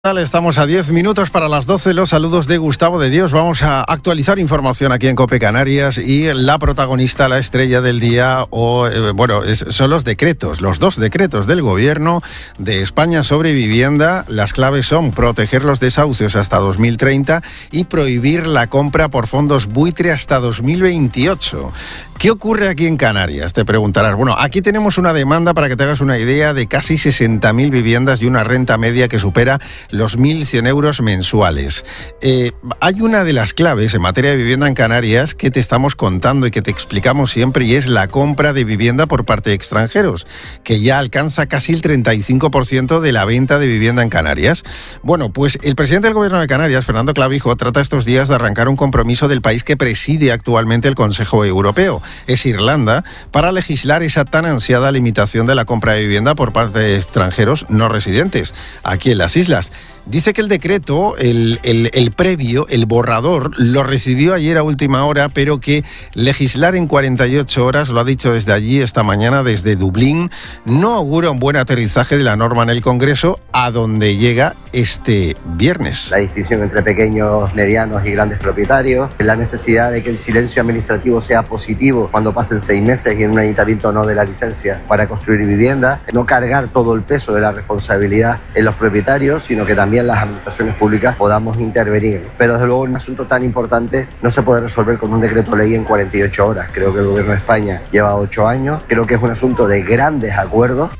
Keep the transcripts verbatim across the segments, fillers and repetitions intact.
Estamos a diez minutos para las doce, los saludos de Gustavo de Dios. Vamos a actualizar información aquí en COPE Canarias y la protagonista, la estrella del día, o eh, bueno, es, son los decretos, los dos decretos del Gobierno de España sobre vivienda. Las claves son proteger los desahucios hasta dos mil treinta y prohibir la compra por fondos buitre hasta dos mil veintiocho. ¿Qué ocurre aquí en Canarias? Te preguntarás. Bueno, aquí tenemos una demanda, para que te hagas una idea, de casi sesenta mil viviendas y una renta media que supera los mil cien euros mensuales. Eh, hay una de las claves en materia de vivienda en Canarias que te estamos contando y que te explicamos siempre, y es la compra de vivienda por parte de extranjeros, que ya alcanza casi el treinta y cinco por ciento de la venta de vivienda en Canarias. Bueno, pues el presidente del Gobierno de Canarias, Fernando Clavijo, trata estos días de arrancar un compromiso del país que preside actualmente el Consejo Europeo. Es Irlanda, para legislar esa tan ansiada limitación de la compra de vivienda por parte de extranjeros no residentes aquí en las islas. Dice que el decreto, el, el, el previo, el borrador, lo recibió ayer a última hora, pero que legislar en cuarenta y ocho horas, lo ha dicho desde allí esta mañana, desde Dublín, no augura un buen aterrizaje de la norma en el Congreso, a donde llega este viernes. La distinción entre pequeños, medianos y grandes propietarios, la necesidad de que el silencio administrativo sea positivo cuando pasen seis meses y en un ayuntamiento no de la licencia para construir vivienda, no cargar todo el peso de la responsabilidad en los propietarios, sino que también las administraciones públicas podamos intervenir. Pero desde luego un asunto tan importante no se puede resolver con un decreto ley en cuarenta y ocho horas. Creo que el Gobierno de España lleva ocho años. Creo que es un asunto de grandes acuerdos.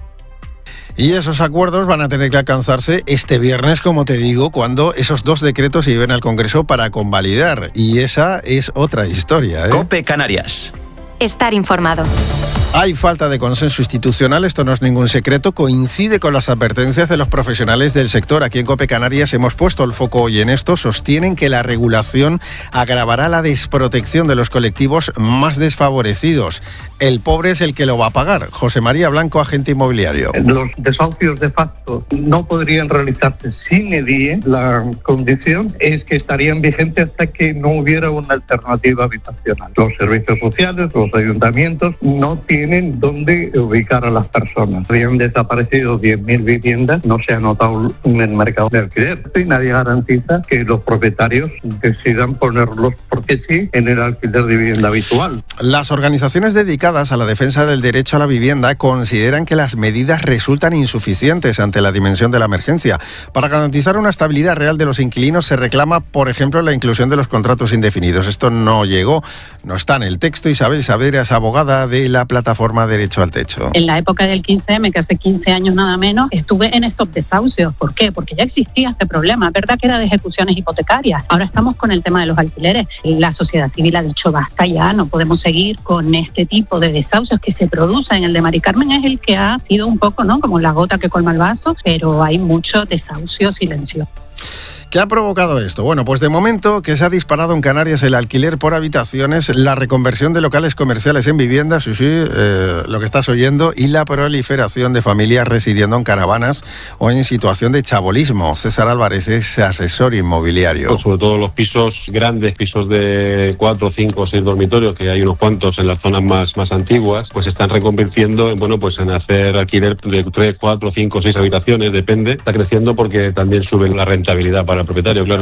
Y esos acuerdos van a tener que alcanzarse este viernes, como te digo, cuando esos dos decretos se lleven al Congreso para convalidar. Y esa es otra historia, ¿eh? COPE Canarias. Estar informado. Hay falta de consenso institucional, esto no es ningún secreto, coincide con las advertencias de los profesionales del sector. Aquí en COPE Canarias hemos puesto el foco hoy en esto. Sostienen que la regulación agravará la desprotección de los colectivos más desfavorecidos. El pobre es el que lo va a pagar. José María Blanco, agente inmobiliario. Los desahucios de facto no podrían realizarse sin edie. La condición es que estarían vigentes hasta que no hubiera una alternativa habitacional. Los servicios sociales, los ayuntamientos no tienen tienen dónde ubicar a las personas. Habían desaparecido diez mil viviendas, no se ha notado en el mercado de alquiler y nadie garantiza que los propietarios decidan ponerlos porque sí en el alquiler de vivienda habitual. Las organizaciones dedicadas a la defensa del derecho a la vivienda consideran que las medidas resultan insuficientes ante la dimensión de la emergencia. Para garantizar una estabilidad real de los inquilinos se reclama, por ejemplo, la inclusión de los contratos indefinidos. Esto no llegó, no está en el texto. Isabel Saavedra es abogada de la plataforma Plataforma Derecho al Techo. En la época del quince eme, que hace quince años nada menos, estuve en estos desahucios. ¿Por qué? Porque ya existía este problema. Es verdad que era de ejecuciones hipotecarias. Ahora estamos con el tema de los alquileres. La sociedad civil ha dicho basta ya, no podemos seguir con este tipo de desahucios que se producen. El de Mari Carmen es el que ha sido un poco, ¿no?, como la gota que colma el vaso, pero hay mucho desahucio silencioso. ¿Qué ha provocado esto? Bueno, pues de momento que se ha disparado en Canarias el alquiler por habitaciones, la reconversión de locales comerciales en viviendas, sí, sí, eh, lo que estás oyendo, y la proliferación de familias residiendo en caravanas o en situación de chabolismo. César Álvarez es asesor inmobiliario. Pues sobre todo los pisos grandes, pisos de cuatro, cinco, seis dormitorios, que hay unos cuantos en las zonas más, más antiguas, pues se están reconvirtiendo en, bueno, pues en hacer alquiler de tres, cuatro, cinco, seis habitaciones, depende. Está creciendo porque también sube la rentabilidad para el propietario, claro.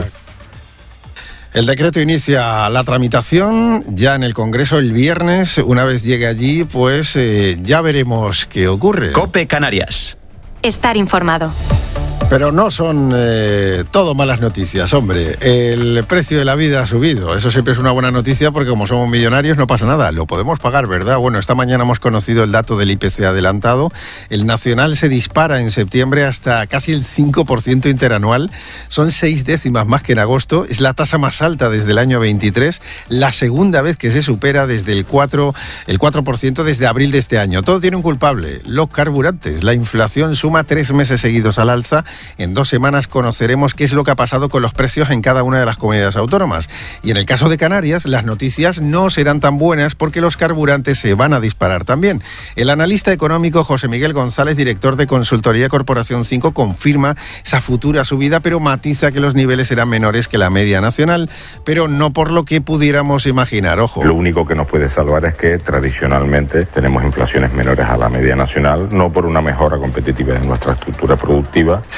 El decreto inicia la tramitación ya en el Congreso el viernes. Una vez llegue allí, pues eh, ya veremos qué ocurre. COPE Canarias. Estar informado. Pero no son eh, todo malas noticias, hombre. El precio de la vida ha subido. Eso siempre es una buena noticia porque como somos millonarios no pasa nada. Lo podemos pagar, ¿verdad? Bueno, esta mañana hemos conocido el dato del I P C adelantado. El nacional se dispara en septiembre hasta casi el cinco por ciento interanual. Son seis décimas más que en agosto. Es la tasa más alta desde el año veintitrés. La segunda vez que se supera desde el cuatro, el cuatro por ciento desde abril de este año. Todo tiene un culpable, los carburantes. La inflación suma tres meses seguidos al alza. En dos semanas conoceremos qué es lo que ha pasado con los precios en cada una de las comunidades autónomas. Y en el caso de Canarias, las noticias no serán tan buenas porque los carburantes se van a disparar también. El analista económico José Miguel González, director de Consultoría Corporación cinco, confirma esa futura subida, pero matiza que los niveles serán menores que la media nacional, pero no por lo que pudiéramos imaginar. Ojo. Lo único que nos puede salvar es que tradicionalmente tenemos inflaciones menores a la media nacional, no por una mejora competitiva de nuestra estructura productiva, sino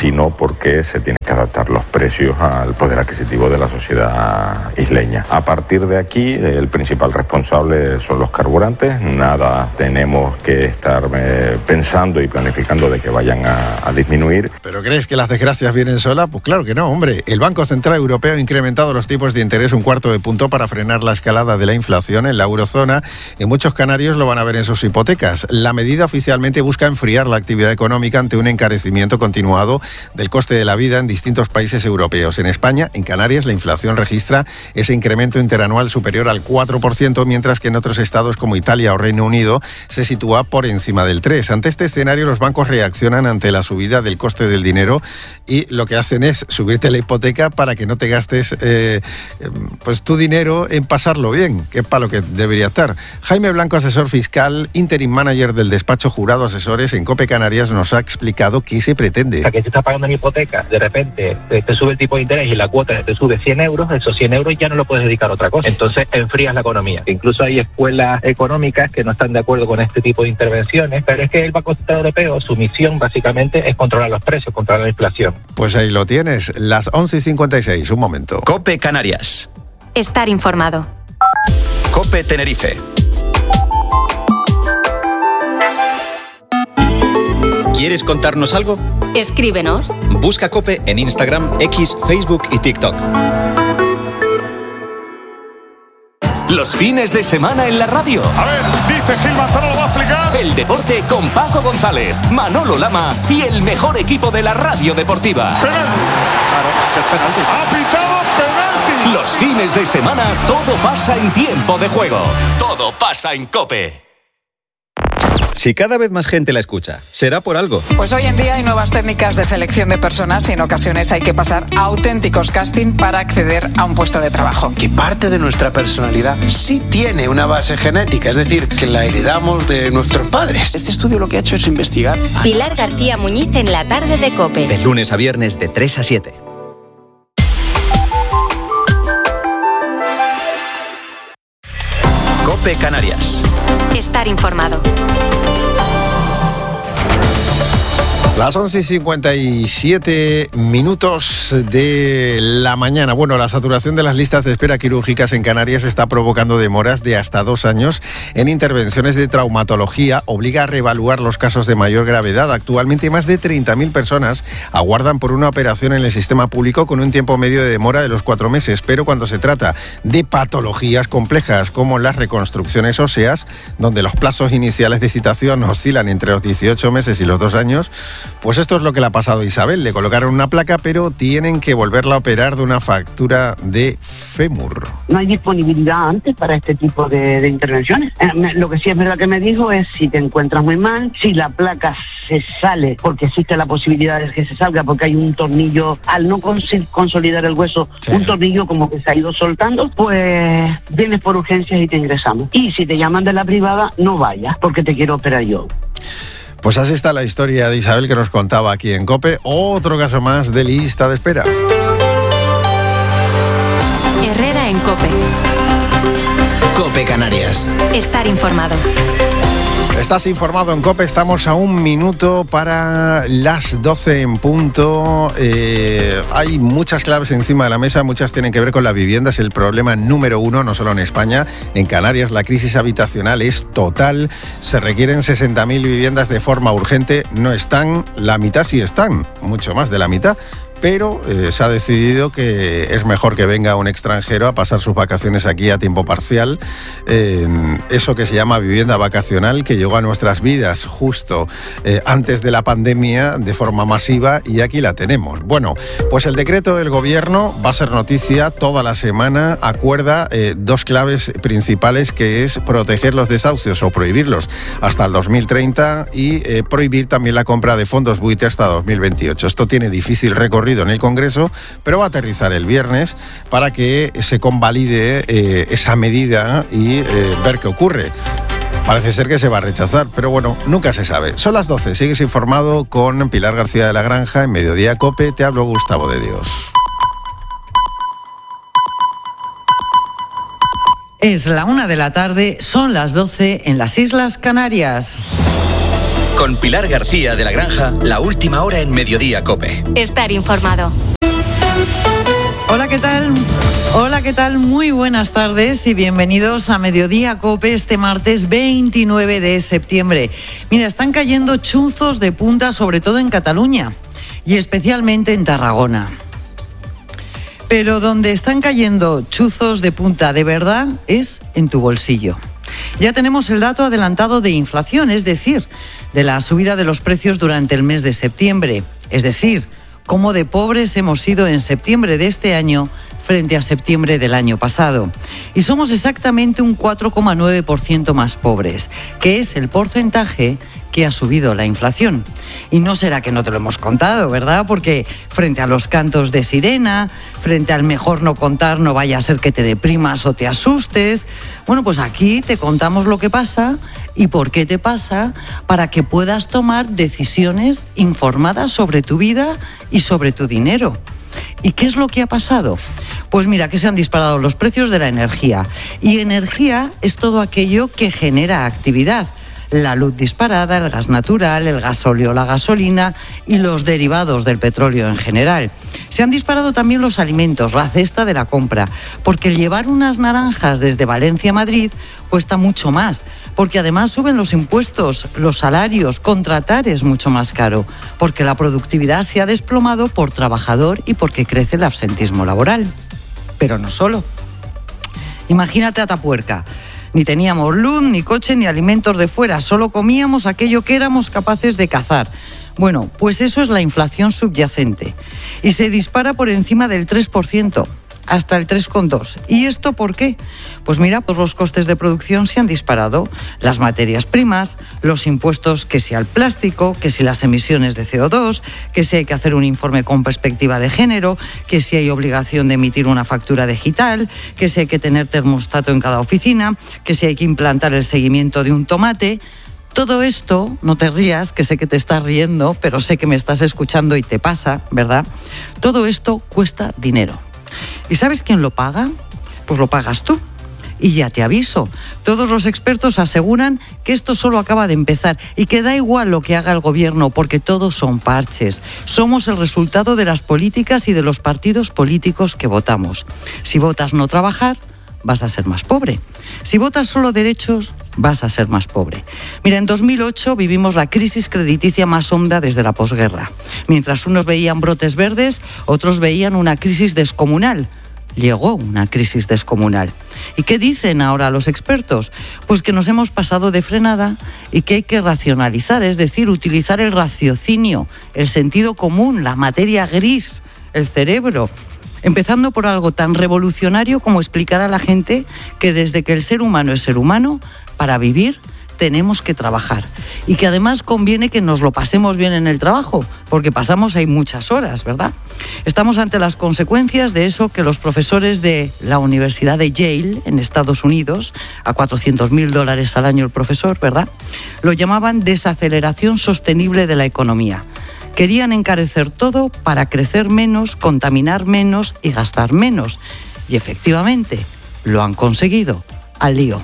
sino porque se tienen que adaptar los precios al poder adquisitivo de la sociedad isleña. A partir de aquí, el principal responsable son los carburantes. Nada tenemos que estar eh, pensando y planificando de que vayan a, a disminuir. ¿Pero crees que las desgracias vienen solas? Pues claro que no, hombre. El Banco Central Europeo ha incrementado los tipos de interés un cuarto de punto para frenar la escalada de la inflación en la eurozona y muchos canarios lo van a ver en sus hipotecas. La medida oficialmente busca enfriar la actividad económica ante un encarecimiento continuado del coste de la vida en distintos países europeos. En España, en Canarias, la inflación registra ese incremento interanual superior al cuatro por ciento, mientras que en otros estados como Italia o Reino Unido se sitúa por encima del tres por ciento. Ante este escenario, los bancos reaccionan ante la subida del coste del dinero y lo que hacen es subirte la hipoteca para que no te gastes eh, pues tu dinero en pasarlo bien, que es para lo que debería estar. Jaime Blanco, asesor fiscal, interim manager del despacho Jurado Asesores en COPE Canarias, nos ha explicado qué se pretende. O sea, que si estás pagando una hipoteca, de repente te, te sube el tipo de interés y la cuota te sube cien euros, esos cien euros ya no lo puedes dedicar a otra cosa. Entonces enfrías la economía. Incluso hay escuelas económicas que no están de acuerdo con este tipo de intervenciones, pero es que el Banco Central Europeo, su misión básicamente es controlar los precios, controlar la inflación. Pues ahí lo tienes, las once y cincuenta y seis, un momento. COPE Canarias. Estar informado. COPE Tenerife. ¿Quieres contarnos algo? Escríbenos. Busca COPE en Instagram, X, Facebook y TikTok. Los fines de semana en la radio. A ver, dice Gil Manzano, lo va a explicar. El deporte con Paco González, Manolo Lama y el mejor equipo de la radio deportiva. Penalti. Claro, que es penalti. Ha pitado penalti. Los fines de semana todo pasa en tiempo de juego. Todo pasa en COPE. Si cada vez más gente la escucha, será por algo. Pues hoy en día hay nuevas técnicas de selección de personas y en ocasiones hay que pasar a auténticos casting para acceder a un puesto de trabajo. Que parte de nuestra personalidad sí tiene una base genética, es decir, que la heredamos de nuestros padres. Este estudio lo que ha hecho es investigar. Pilar García Muñiz en la tarde de COPE. De lunes a viernes de tres a siete. COPE Canarias. Estar informado. Las once y cincuenta y siete minutos de la mañana. Bueno, la saturación de las listas de espera quirúrgicas en Canarias está provocando demoras de hasta dos años en intervenciones de traumatología. Obliga a reevaluar los casos de mayor gravedad. Actualmente más de treinta mil personas aguardan por una operación en el sistema público con un tiempo medio de demora de los cuatro meses. Pero cuando se trata de patologías complejas como las reconstrucciones óseas, donde los plazos iniciales de citación oscilan entre los dieciocho meses y los dos años, pues esto es lo que le ha pasado a Isabel. Le colocaron una placa, pero tienen que volverla a operar de una fractura de fémur. No hay disponibilidad antes para este tipo de, de intervenciones. Eh, me, lo que sí es verdad que me dijo es si te encuentras muy mal, si la placa se sale, porque existe la posibilidad de que se salga, porque hay un tornillo, al no cons- consolidar el hueso, sí. un tornillo como que se ha ido soltando, pues vienes por urgencias y te ingresamos. Y si te llaman de la privada, no vayas, porque te quiero operar yo. Pues así está la historia de Isabel que nos contaba aquí en COPE. Otro caso más de lista de espera. Herrera en COPE. COPE Canarias. Estar informado. Estás informado en COPE, estamos a un minuto para las doce en punto. Eh, hay muchas claves encima de la mesa, muchas tienen que ver con la vivienda, es el problema número uno, no solo en España. En Canarias la crisis habitacional es total, se requieren sesenta mil viviendas de forma urgente, no están, la mitad sí están, mucho más de la mitad. Pero eh, se ha decidido que es mejor que venga un extranjero a pasar sus vacaciones aquí a tiempo parcial. Eh, eso que se llama vivienda vacacional, que llegó a nuestras vidas justo eh, antes de la pandemia de forma masiva y aquí la tenemos. Bueno, pues el decreto del gobierno va a ser noticia toda la semana. Acuerda eh, dos claves principales, que es proteger los desahucios o prohibirlos hasta el dos mil treinta y eh, prohibir también la compra de fondos buitre hasta dos mil veintiocho. Esto tiene difícil recorrido en el Congreso, pero va a aterrizar el viernes para que se convalide eh, esa medida y eh, ver qué ocurre. Parece ser que se va a rechazar, pero bueno, nunca se sabe. Son las doce, sigues informado con Pilar García de la Granja en Mediodía COPE. Te hablo Gustavo de Dios. Es la una de la tarde, son las doce en las Islas Canarias. Con Pilar García de la Granja, la última hora en Mediodía COPE. Estar informado. Hola, ¿qué tal? Hola, ¿qué tal? Muy buenas tardes y bienvenidos a Mediodía COPE este martes veintinueve de septiembre. Mira, están cayendo chuzos de punta, sobre todo en Cataluña y especialmente en Tarragona. Pero donde están cayendo chuzos de punta de verdad es en tu bolsillo. Ya tenemos el dato adelantado de inflación, es decir, de la subida de los precios durante el mes de septiembre. Es decir, cómo de pobres hemos sido en septiembre de este año frente a septiembre del año pasado. Y somos exactamente un cuatro coma nueve por ciento más pobres, que es el porcentaje que ha subido la inflación. Y no será que no te lo hemos contado, ¿verdad? Porque frente a los cantos de sirena, frente al mejor no contar, no vaya a ser que te deprimas o te asustes, bueno, pues aquí te contamos lo que pasa y por qué te pasa para que puedas tomar decisiones informadas sobre tu vida y sobre tu dinero. ¿Y qué es lo que ha pasado? Pues mira, que se han disparado los precios de la energía. Y energía es todo aquello que genera actividad. La luz disparada, el gas natural, el gasóleo, la gasolina y los derivados del petróleo en general. Se han disparado también los alimentos, la cesta de la compra, porque llevar unas naranjas desde Valencia a Madrid cuesta mucho más, porque además suben los impuestos, los salarios, contratar es mucho más caro, porque la productividad se ha desplomado por trabajador y porque crece el absentismo laboral. Pero no solo. Imagínate a Atapuerca. Ni teníamos luz, ni coche, ni alimentos de fuera, solo comíamos aquello que éramos capaces de cazar. Bueno, pues eso es la inflación subyacente. Y se dispara por encima del tres por ciento, hasta el tres coma dos por ciento. ¿Y esto por qué? Pues mira, pues los costes de producción se han disparado. Las materias primas, los impuestos, que si al plástico, que si las emisiones de ce o dos, que si hay que hacer un informe con perspectiva de género, que si hay obligación de emitir una factura digital, que si hay que tener termostato en cada oficina, que si hay que implantar el seguimiento de un tomate. Todo esto, no te rías, que sé que te estás riendo, pero sé que me estás escuchando y te pasa, ¿verdad? Todo esto cuesta dinero. ¿Y sabes quién lo paga? Pues lo pagas tú. Y ya te aviso, todos los expertos aseguran que esto solo acaba de empezar y que da igual lo que haga el gobierno porque todos son parches. Somos el resultado de las políticas y de los partidos políticos que votamos. Si votas no trabajar, vas a ser más pobre. Si votas solo derechos, vas a ser más pobre. Mira, en dos mil ocho vivimos la crisis crediticia más honda desde la posguerra. Mientras unos veían brotes verdes, otros veían una crisis descomunal. Llegó una crisis descomunal. ¿Y qué dicen ahora los expertos? Pues que nos hemos pasado de frenada y que hay que racionalizar, es decir, utilizar el raciocinio, el sentido común, la materia gris, el cerebro. Empezando por algo tan revolucionario como explicar a la gente que desde que el ser humano es ser humano, para vivir tenemos que trabajar. Y que además conviene que nos lo pasemos bien en el trabajo, porque pasamos ahí muchas horas, ¿verdad? Estamos ante las consecuencias de eso que los profesores de la Universidad de Yale, en Estados Unidos, a cuatrocientos mil dólares al año el profesor, ¿verdad?, lo llamaban desaceleración sostenible de la economía. Querían encarecer todo para crecer menos, contaminar menos y gastar menos. Y efectivamente, lo han conseguido. Al lío.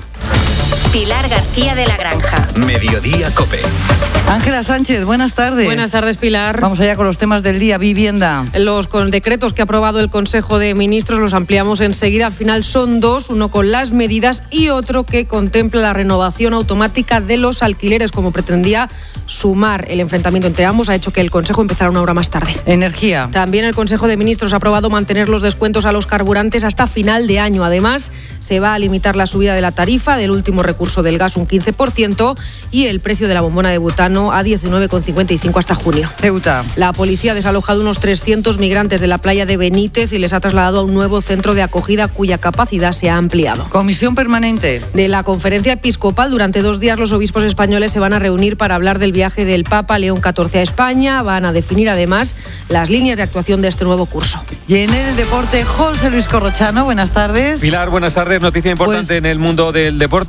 Pilar García de la Granja. Mediodía COPE. Ángela Sánchez, buenas tardes. Buenas tardes, Pilar. Vamos allá con los temas del día. Vivienda. Los con decretos que ha aprobado el Consejo de Ministros los ampliamos enseguida. Al final son dos, uno con las medidas y otro que contempla la renovación automática de los alquileres, como pretendía Sumar. El enfrentamiento entre ambos ha hecho que el Consejo empezara una hora más tarde. Energía. También el Consejo de Ministros ha aprobado mantener los descuentos a los carburantes hasta final de año. Además, se va a limitar la subida de la tarifa del último recurso del gas un quince por ciento y el precio de la bombona de butano a diecinueve con cincuenta y cinco hasta junio. Ceuta. La policía ha desalojado unos trescientos migrantes de la playa de Benítez y les ha trasladado a un nuevo centro de acogida cuya capacidad se ha ampliado. Comisión permanente. De la conferencia episcopal, durante dos días los obispos españoles se van a reunir para hablar del viaje del Papa León catorce a España. Van a definir además las líneas de actuación de este nuevo curso. Y en el deporte, José Luis Corrochano, buenas tardes. Pilar, buenas tardes. Noticia importante pues... en el mundo del deporte. A esta hora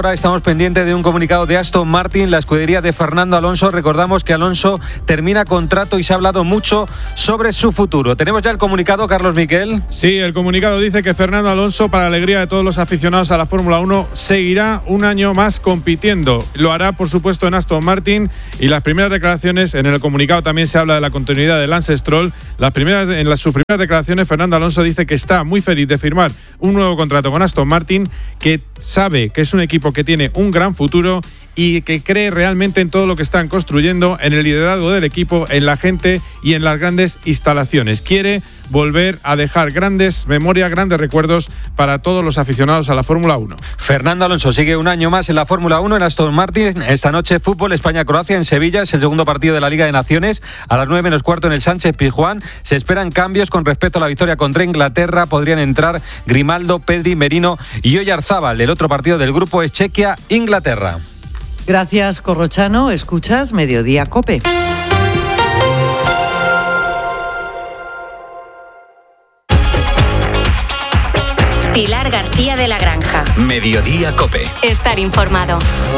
hora estamos pendientes de un comunicado de Aston Martin, la escudería de Fernando Alonso. Recordamos que Alonso termina contrato y se ha hablado mucho sobre su futuro. ¿Tenemos ya el comunicado, Carlos Miquel? Sí, el comunicado dice que Fernando Alonso, para alegría de todos los aficionados a la Fórmula uno, seguirá un año más compitiendo. Lo hará, por supuesto, en Aston Martin, y las primeras declaraciones, en el comunicado también se habla de la continuidad de Lance Stroll. Las primeras, en las, sus primeras declaraciones, Fernando Alonso dice que está muy feliz de firmar un nuevo contrato con Aston Martin, que sabe que es un equipo que tiene un gran futuro y que cree realmente en todo lo que están construyendo, en el liderazgo del equipo, en la gente y en las grandes instalaciones. Quiere volver a dejar grandes memorias, grandes recuerdos para todos los aficionados a la Fórmula uno. Fernando Alonso sigue un año más en la Fórmula uno en Aston Martin. Esta noche fútbol, España-Croacia en Sevilla, es el segundo partido de la Liga de Naciones. A las nueve menos cuarto en el Sánchez-Pizjuán. Se esperan cambios con respecto a la victoria contra Inglaterra. Podrían entrar Grimaldo, Pedri, Merino y Oyarzábal. El otro partido del grupo es Chequia-Inglaterra. Gracias, Corrochano. Escuchas Mediodía COPE. Pilar García de la Granja. Mediodía COPE. Estar informado.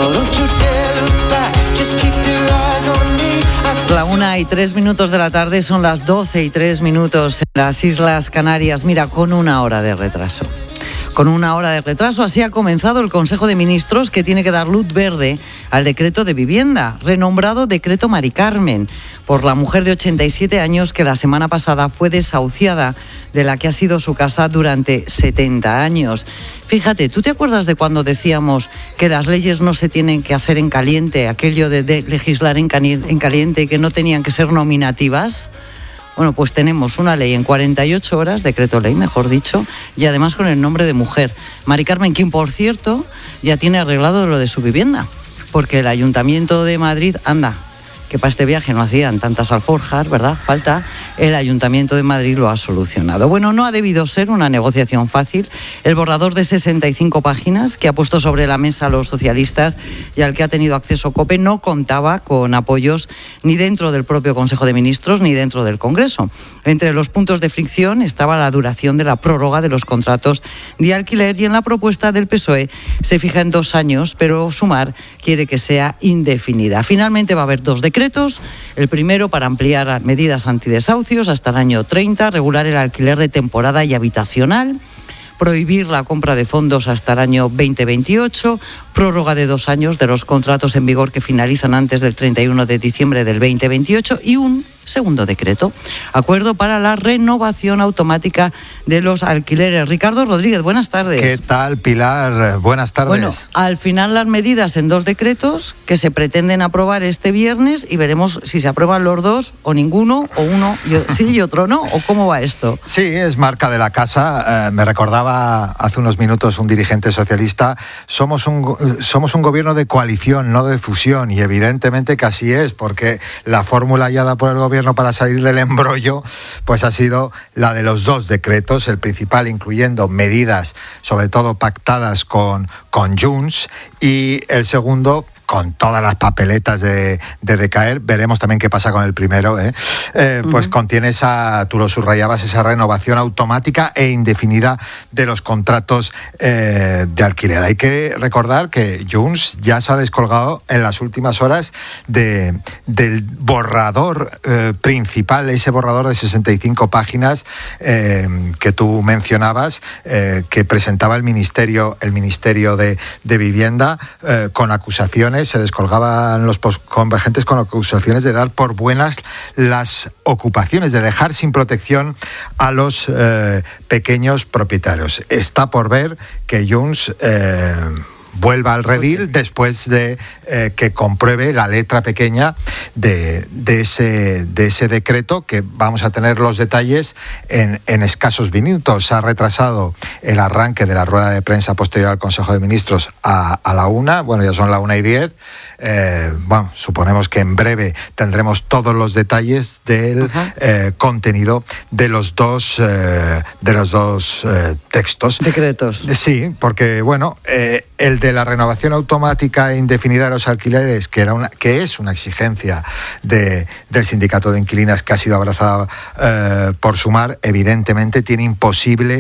La una y tres minutos de la tarde, son las doce y tres minutos en las Islas Canarias. Mira, con una hora de retraso. Con una hora de retraso, así ha comenzado el Consejo de Ministros, que tiene que dar luz verde al decreto de vivienda, renombrado Decreto Mari Carmen, por la mujer de ochenta y siete años que la semana pasada fue desahuciada de la que ha sido su casa durante setenta años. Fíjate, ¿tú te acuerdas de cuando decíamos que las leyes no se tienen que hacer en caliente, aquello de, de legislar en, cali- en caliente y que no tenían que ser nominativas? Bueno, pues tenemos una ley en cuarenta y ocho horas, decreto ley, mejor dicho, y además con el nombre de mujer. Mari Carmen, quien, por cierto, ya tiene arreglado lo de su vivienda, porque el Ayuntamiento de Madrid, anda, que para este viaje no hacían tantas alforjas, ¿verdad? Falta, el Ayuntamiento de Madrid lo ha solucionado. Bueno, no ha debido ser una negociación fácil. El borrador de sesenta y cinco páginas que ha puesto sobre la mesa a los socialistas y al que ha tenido acceso COPE no contaba con apoyos ni dentro del propio Consejo de Ministros ni dentro del Congreso. Entre los puntos de fricción estaba la duración de la prórroga de los contratos de alquiler, y en la propuesta del P S O E se fija en dos años, pero Sumar quiere que sea indefinida. Finalmente va a haber dos decretos. El primero para ampliar medidas antidesahucios hasta el año treinta, regular el alquiler de temporada y habitacional, prohibir la compra de fondos hasta el año veinte veintiocho, prórroga de dos años de los contratos en vigor que finalizan antes del treinta y uno de diciembre del veinte veintiocho y un segundo decreto, acuerdo para la renovación automática de los alquileres. Ricardo Rodríguez, buenas tardes. ¿Qué tal, Pilar? Buenas tardes. Bueno, al final las medidas en dos decretos que se pretenden aprobar este viernes, y veremos si se aprueban los dos o ninguno, o uno y, sí y otro no, o cómo va esto. Sí, es marca de la casa. Eh, me recordaba hace unos minutos un dirigente socialista, somos un, somos un gobierno de coalición, no de fusión, y evidentemente que así es, porque la fórmula hallada por el gobierno para salir del embrollo pues ha sido la de los dos decretos, el principal incluyendo medidas sobre todo pactadas con, con Junts, y el segundo con todas las papeletas de, de decaer. Veremos también qué pasa con el primero, ¿eh? Eh, uh-huh. Pues contiene esa, tú lo subrayabas, esa renovación automática e indefinida de los contratos eh, de alquiler. Hay que recordar que Junts ya se ha descolgado en las últimas horas de, del borrador eh, principal, ese borrador de sesenta y cinco páginas eh, que tú mencionabas, eh, que presentaba el Ministerio, el Ministerio de, de Vivienda, eh, con acusaciones. Se descolgaban los convergentes con acusaciones de dar por buenas las ocupaciones, de dejar sin protección a los eh, pequeños propietarios. Está por ver que Junts eh, vuelva al redil después de eh, que compruebe la letra pequeña de, de, ese, de ese decreto, que vamos a tener los detalles en, en escasos minutos. Se ha retrasado el arranque de la rueda de prensa posterior al Consejo de Ministros a, a la una, bueno, ya son la una y diez. Eh, bueno, suponemos que en breve tendremos todos los detalles del eh, contenido de los dos eh, de los dos eh, textos. Decretos. Sí, porque bueno, eh, el de la renovación automática e indefinida de los alquileres, que era una, que es una exigencia de, del sindicato de inquilinas que ha sido abrazada eh, por Sumar, evidentemente tiene imposible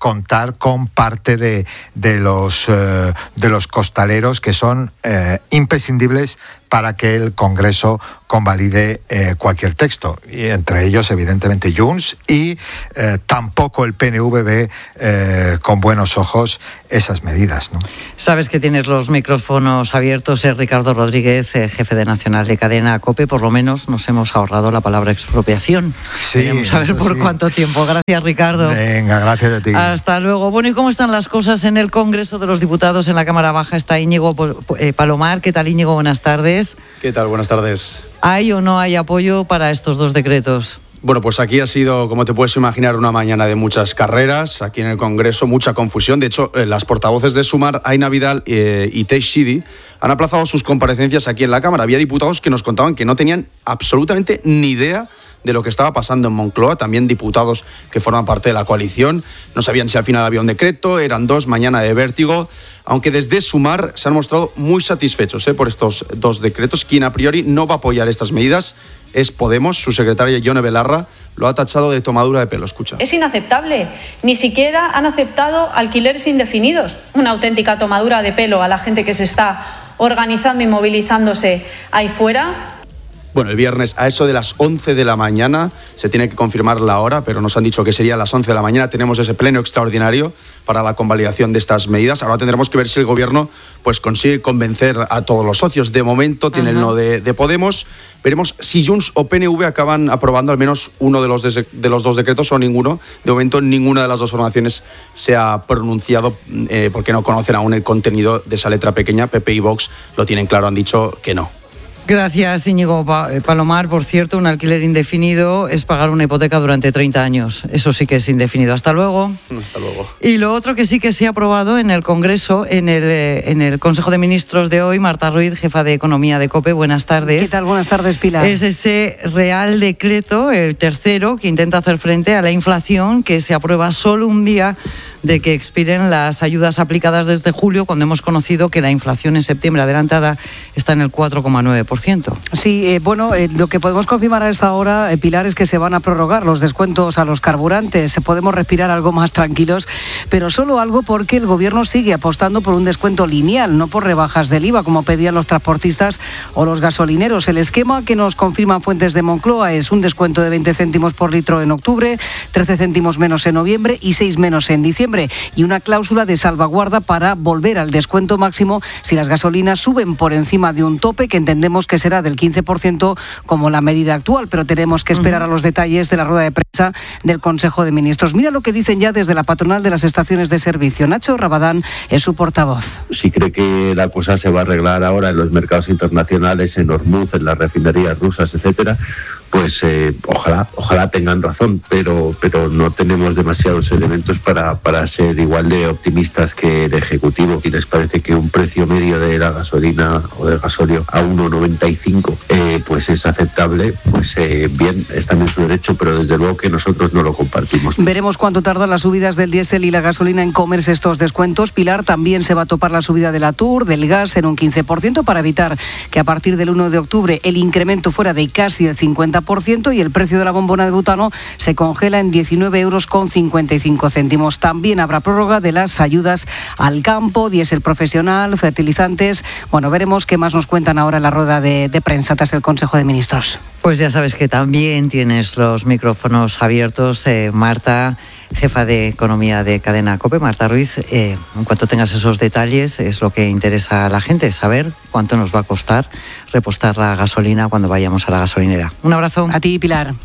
contar con parte de, de, los, eh, de los costaleros que son eh, imprescindibles para que el Congreso convalide eh, cualquier texto. Y entre ellos, evidentemente, Junts, y eh, tampoco el P N V ve eh, con buenos ojos esas medidas, ¿no? Sabes que tienes los micrófonos abiertos, es Ricardo Rodríguez, eh, jefe de Nacional de Cadena COPE. Por lo menos nos hemos ahorrado la palabra expropiación. Sí, Queremos saber por sí. cuánto tiempo. Gracias, Ricardo. Venga, gracias a ti. Hasta luego. Bueno, ¿y cómo están las cosas en el Congreso de los Diputados? En la Cámara Baja está Íñigo eh, Palomar. ¿Qué tal, Íñigo? Buenas tardes. ¿Qué tal? Buenas tardes. ¿Hay o no hay apoyo para estos dos decretos? Bueno, pues aquí ha sido, como te puedes imaginar, una mañana de muchas carreras. Aquí en el Congreso, mucha confusión. De hecho, eh, las portavoces de Sumar, Aina Vidal eh, y Teixidi, han aplazado sus comparecencias aquí en la Cámara. Había diputados que nos contaban que no tenían absolutamente ni idea de lo que estaba pasando en Moncloa, también diputados que forman parte de la coalición. No sabían si al final había un decreto, eran dos, mañana de vértigo, aunque desde Sumar se han mostrado muy satisfechos eh, por estos dos decretos. Quien a priori no va a apoyar estas medidas es Podemos. Su secretaria, Yone Belarra, lo ha tachado de tomadura de pelo. Escucha. Es inaceptable. Ni siquiera han aceptado alquileres indefinidos. Una auténtica tomadura de pelo a la gente que se está organizando y movilizándose ahí fuera. Bueno, el viernes a eso de las once de la mañana, se tiene que confirmar la hora, pero nos han dicho que sería a las once de la mañana, tenemos ese pleno extraordinario para la convalidación de estas medidas. Ahora tendremos que ver si el Gobierno pues consigue convencer a todos los socios. De momento tiene uh-huh. el no de, de Podemos. Veremos si Junts o P N V acaban aprobando al menos uno de los, de, de los dos decretos o ninguno. De momento ninguna de las dos formaciones se ha pronunciado eh, porque no conocen aún el contenido de esa letra pequeña. P P y Vox lo tienen claro, han dicho que no. Gracias, Íñigo Palomar. Por cierto, un alquiler indefinido es pagar una hipoteca durante treinta años. Eso sí que es indefinido. Hasta luego. Hasta luego. Y lo otro que sí que se ha aprobado en el Congreso, en el, en el Consejo de Ministros de hoy, Marta Ruiz, jefa de Economía de COPE. Buenas tardes. ¿Qué tal? Buenas tardes, Pilar. Es ese Real Decreto, el tercero, que intenta hacer frente a la inflación, que se aprueba solo un día de que expiren las ayudas aplicadas desde julio, cuando hemos conocido que la inflación en septiembre adelantada está en el cuatro coma nueve por ciento. Sí, eh, bueno, eh, lo que podemos confirmar a esta hora, eh, Pilar, es que se van a prorrogar los descuentos a los carburantes. Podemos respirar algo más tranquilos, pero solo algo porque el Gobierno sigue apostando por un descuento lineal, no por rebajas del I V A, como pedían los transportistas o los gasolineros. El esquema que nos confirman fuentes de Moncloa es un descuento de veinte céntimos por litro en octubre, trece céntimos menos en noviembre y seis menos en diciembre. Y una cláusula de salvaguarda para volver al descuento máximo si las gasolinas suben por encima de un tope que entendemos que será del quince por ciento como la medida actual, pero tenemos que esperar uh-huh. a los detalles de la rueda de prensa del Consejo de Ministros. Mira lo que dicen ya desde la patronal de las estaciones de servicio. Nacho Rabadán es su portavoz. Si cree que la cosa se va a arreglar ahora en los mercados internacionales, en Hormuz, en las refinerías rusas, etcétera, pues eh, ojalá, ojalá tengan razón, pero, pero no tenemos demasiados elementos para, para ser igual de optimistas que el Ejecutivo. Y les parece que un precio medio de la gasolina o del gasóleo a uno noventa y cinco eh, pues es aceptable, pues eh, bien, es también su derecho, pero desde luego que nosotros no lo compartimos. Veremos cuánto tardan las subidas del diésel y la gasolina en comerse estos descuentos. Pilar, también se va a topar la subida de la T U R, del gas en un quince por ciento para evitar que a partir del uno de octubre el incremento fuera de casi el cincuenta por ciento y el precio de la bombona de butano se congela en diecinueve euros con cincuenta y cinco céntimos. También habrá prórroga de las ayudas al campo, diésel profesional, fertilizantes. Bueno, veremos qué más nos cuentan ahora en la rueda de, de prensa tras el Consejo de Ministros. Pues ya sabes que también tienes los micrófonos abiertos, eh, Marta, jefa de Economía de Cadena COPE. Marta Ruiz, eh, en cuanto tengas esos detalles, es lo que interesa a la gente, saber cuánto nos va a costar repostar la gasolina cuando vayamos a la gasolinera. Un abrazo. A ti, Pilar.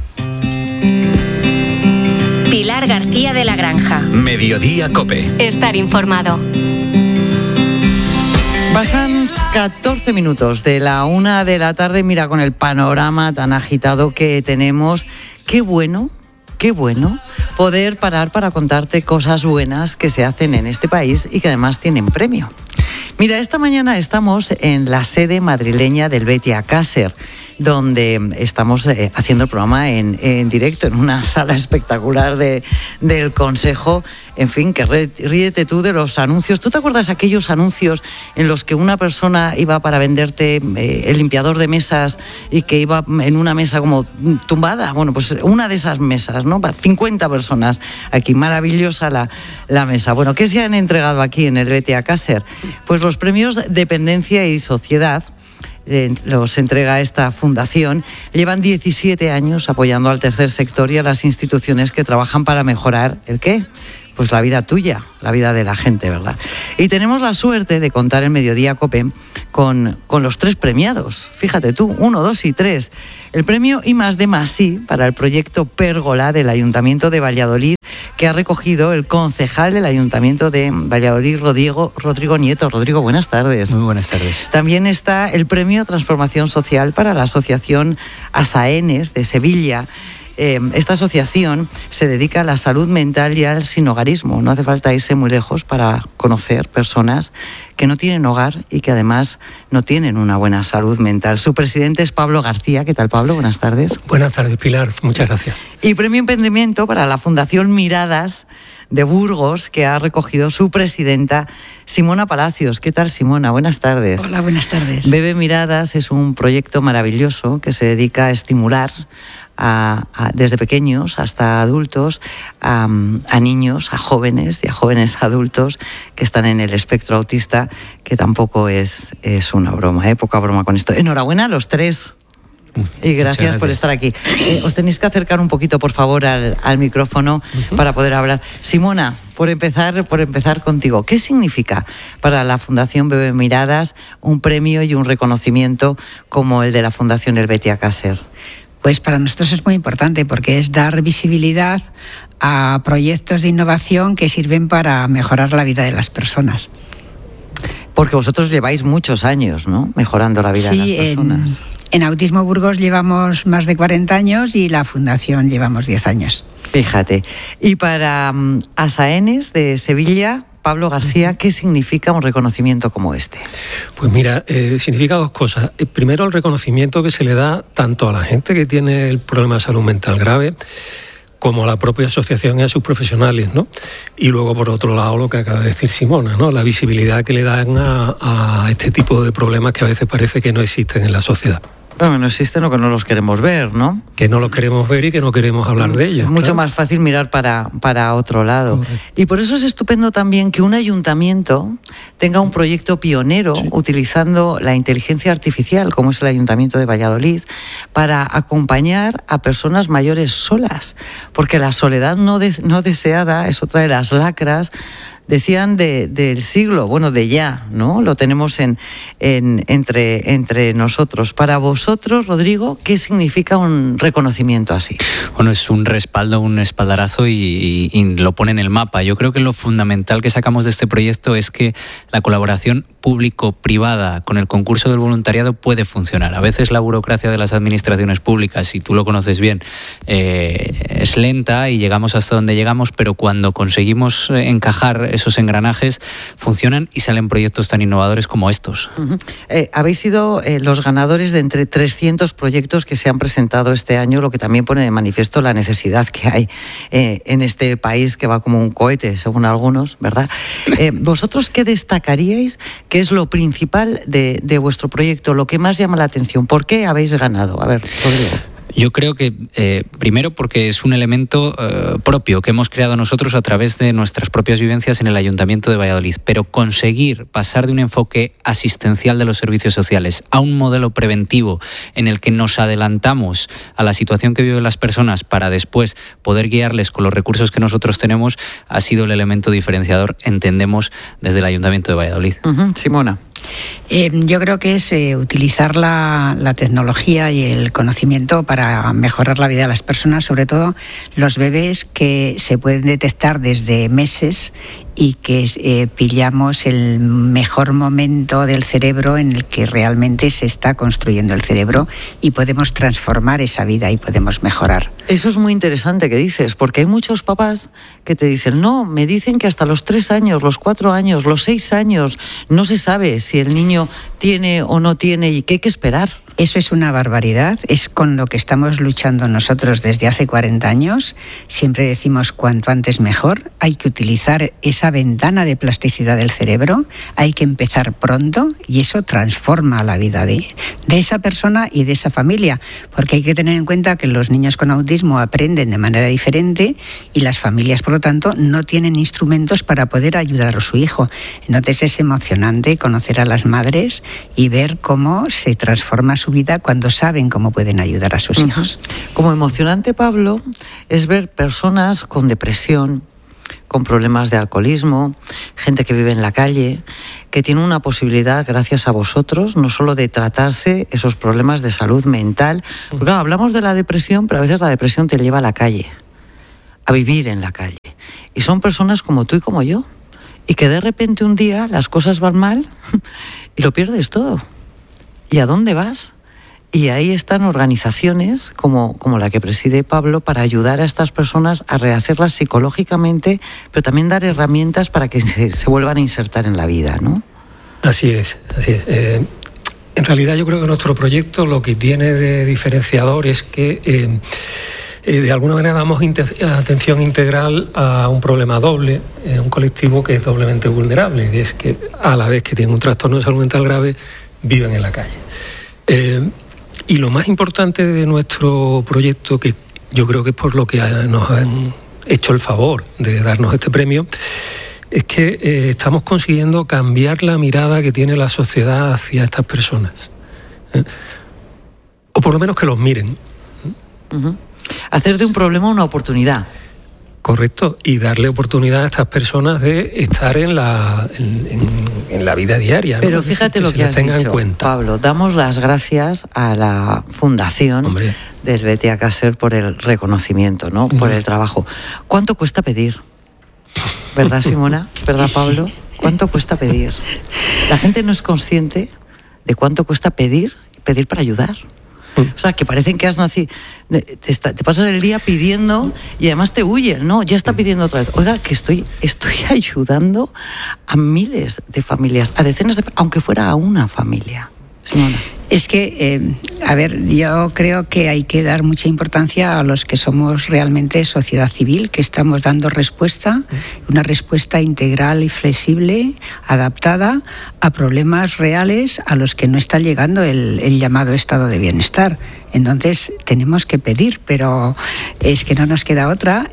Pilar García de la Granja. Mediodía COPE. Estar informado. Pasan catorce minutos de la una de la tarde. Mira, con el panorama tan agitado que tenemos, qué bueno, qué bueno poder parar para contarte cosas buenas que se hacen en este país y que además tienen premio. Mira, esta mañana estamos en la sede madrileña del Betia Caser. donde estamos eh, haciendo el programa en, en directo, en una sala espectacular de, del Consejo. En fin, que ríete tú de los anuncios. ¿Tú te acuerdas aquellos anuncios en los que una persona iba para venderte eh, el limpiador de mesas y que iba en una mesa como tumbada? Bueno, pues una de esas mesas, ¿no? cincuenta personas aquí, maravillosa la, la mesa. Bueno, ¿qué se han entregado aquí en el B T A Caser? Pues los premios Dependencia y Sociedad. Los entrega esta fundación. Llevan diecisiete años apoyando al tercer sector y a las instituciones que trabajan para mejorar ¿el qué? Pues la vida tuya, la vida de la gente, ¿verdad? Y tenemos la suerte de contar en Mediodía COPE con, con los tres premiados. Fíjate tú, uno, dos y tres. El premio I más D más I para el proyecto Pérgola del Ayuntamiento de Valladolid, que ha recogido el concejal del Ayuntamiento de Valladolid, Rodrigo, Rodrigo Nieto. Rodrigo, buenas tardes. Muy buenas tardes. También está el premio Transformación Social para la Asociación Asaenes de Sevilla. Eh, esta asociación se dedica a la salud mental y al sinhogarismo. No hace falta irse muy lejos para conocer personas que no tienen hogar y que además no tienen una buena salud mental. Su presidente es Pablo García. ¿Qué tal, Pablo? Buenas tardes. Buenas tardes, Pilar. Muchas gracias. Y premio Emprendimiento para la Fundación Miradas de Burgos, que ha recogido su presidenta, Simona Palacios. ¿Qué tal, Simona? Buenas tardes. Hola, buenas tardes. Bebe Miradas es un proyecto maravilloso que se dedica a estimular A, a, desde pequeños hasta adultos, a, a niños, a jóvenes y a jóvenes adultos que están en el espectro autista, que tampoco es, es una broma, ¿eh? Poca broma con esto. Enhorabuena a los tres. Y gracias, gracias por estar aquí. Eh, os tenéis que acercar un poquito, por favor, al, al micrófono uh-huh. para poder hablar. Simona, por empezar, por empezar contigo, ¿qué significa para la Fundación Bebe Miradas un premio y un reconocimiento como el de la Fundación Helvetia Caser? Pues para nosotros es muy importante porque es dar visibilidad a proyectos de innovación que sirven para mejorar la vida de las personas. Porque vosotros lleváis muchos años, ¿no?, mejorando la vida sí, de las personas. En, en Autismo Burgos llevamos más de cuarenta años y la Fundación llevamos diez años. Fíjate. Y para um, Asaenes de Sevilla, Pablo García, ¿qué significa un reconocimiento como este? Pues mira, eh, significa dos cosas. Primero, el reconocimiento que se le da tanto a la gente que tiene el problema de salud mental grave como a la propia asociación y a sus profesionales, ¿no? Y luego, por otro lado, lo que acaba de decir Simona, ¿no? La visibilidad que le dan a, a este tipo de problemas que a veces parece que no existen en la sociedad. Bueno, no existen o que no los queremos ver, ¿no? Que no los queremos ver y que no queremos hablar de ellos. Es mucho claro. más fácil mirar para, para otro lado. Correcto. Y por eso es estupendo también que un ayuntamiento tenga un proyecto pionero sí. utilizando la inteligencia artificial, como es el Ayuntamiento de Valladolid, para acompañar a personas mayores solas. Porque la soledad no, de, no deseada es otra de las lacras, decían, de, del siglo, bueno, de ya, ¿no? Lo tenemos en, en, entre, entre nosotros. Para vosotros, Rodrigo, ¿qué significa un reconocimiento así? Bueno, es un respaldo, un espaldarazo y, y, y lo pone en el mapa. Yo creo que lo fundamental que sacamos de este proyecto es que la colaboración público-privada con el concurso del voluntariado puede funcionar. A veces la burocracia de las administraciones públicas, y tú lo conoces bien, eh, es lenta y llegamos hasta donde llegamos, pero cuando conseguimos encajar esos engranajes, funcionan y salen proyectos tan innovadores como estos. Uh-huh. Eh, habéis sido eh, los ganadores de entre trescientos proyectos que se han presentado este año, lo que también pone de manifiesto la necesidad que hay eh, en este país que va como un cohete, según algunos, ¿verdad? Eh, ¿Vosotros qué destacaríais? ¿Qué es lo principal de, de vuestro proyecto? Lo que más llama la atención. ¿Por qué habéis ganado? A ver, Rodrigo. Yo creo que, eh, primero, porque es un elemento eh, propio que hemos creado nosotros a través de nuestras propias vivencias en el Ayuntamiento de Valladolid, pero conseguir pasar de un enfoque asistencial de los servicios sociales a un modelo preventivo en el que nos adelantamos a la situación que viven las personas para después poder guiarles con los recursos que nosotros tenemos, ha sido el elemento diferenciador, entendemos, desde el Ayuntamiento de Valladolid. Uh-huh. Simona. Eh, yo creo que es eh, utilizar la, la tecnología y el conocimiento para mejorar la vida de las personas, sobre todo los bebés que se pueden detectar desde meses y que eh, pillamos el mejor momento del cerebro en el que realmente se está construyendo el cerebro y podemos transformar esa vida y podemos mejorar. Eso es muy interesante que dices, porque hay muchos papás que te dicen, no, me dicen que hasta los tres años, los cuatro años, los seis años, no se sabe si el niño tiene o no tiene y que hay que esperar. Eso es una barbaridad, es con lo que estamos luchando nosotros desde hace cuarenta años. Siempre decimos cuanto antes mejor. Hay que utilizar esa ventana de plasticidad del cerebro, hay que empezar pronto y eso transforma la vida de, de esa persona y de esa familia, porque hay que tener en cuenta que los niños con autismo aprenden de manera diferente y las familias, por lo tanto, no tienen instrumentos para poder ayudar a su hijo. Entonces es emocionante conocer a las madres y ver cómo se transforma su vida cuando saben cómo pueden ayudar a sus uh-huh. hijos. Como emocionante, Pablo, es ver personas con depresión, con problemas de alcoholismo, gente que vive en la calle, que tiene una posibilidad, gracias a vosotros, no solo de tratarse esos problemas de salud mental, porque claro, hablamos de la depresión, pero a veces la depresión te lleva a la calle, a vivir en la calle. Y son personas como tú y como yo, y que de repente un día las cosas van mal y lo pierdes todo. ¿Y a dónde vas? Y ahí están organizaciones como, como la que preside Pablo para ayudar a estas personas a rehacerlas psicológicamente, pero también dar herramientas para que se, se vuelvan a insertar en la vida, ¿no? Así es, así es. Eh, en realidad yo creo que nuestro proyecto lo que tiene de diferenciador es que eh, eh, de alguna manera damos inte- atención integral a un problema doble, eh, un colectivo que es doblemente vulnerable, y es que a la vez que tienen un trastorno de salud mental grave, viven en la calle. Eh, Y lo más importante de nuestro proyecto, que yo creo que es por lo que nos han hecho el favor de darnos este premio, es que eh, estamos consiguiendo cambiar la mirada que tiene la sociedad hacia estas personas. ¿eh? O por lo menos que los miren. Uh-huh. Hacer de un problema una oportunidad. Correcto, y darle oportunidad a estas personas de estar en la, en, en, en la vida diaria, ¿no? Pero fíjate que lo que has dicho, Pablo, damos las gracias a la Fundación Hombre. del Betea Caser por el reconocimiento, ¿no? Por el trabajo. ¿Cuánto cuesta pedir? ¿Verdad, Simona? ¿Verdad, Pablo? ¿Cuánto cuesta pedir? La gente no es consciente de cuánto cuesta pedir, pedir para ayudar. O sea, que parecen que has nacido, te, está, te pasas el día pidiendo y además te huyen, ¿no? Ya está pidiendo otra vez. Oiga, que estoy, estoy ayudando a miles de familias, a decenas de, aunque fuera a una familia. Simona. Es que, eh, a ver, yo creo que hay que dar mucha importancia a los que somos realmente sociedad civil, que estamos dando respuesta, una respuesta integral y flexible, adaptada a problemas reales a los que no está llegando el, el llamado estado de bienestar. Entonces tenemos que pedir, pero es que no nos queda otra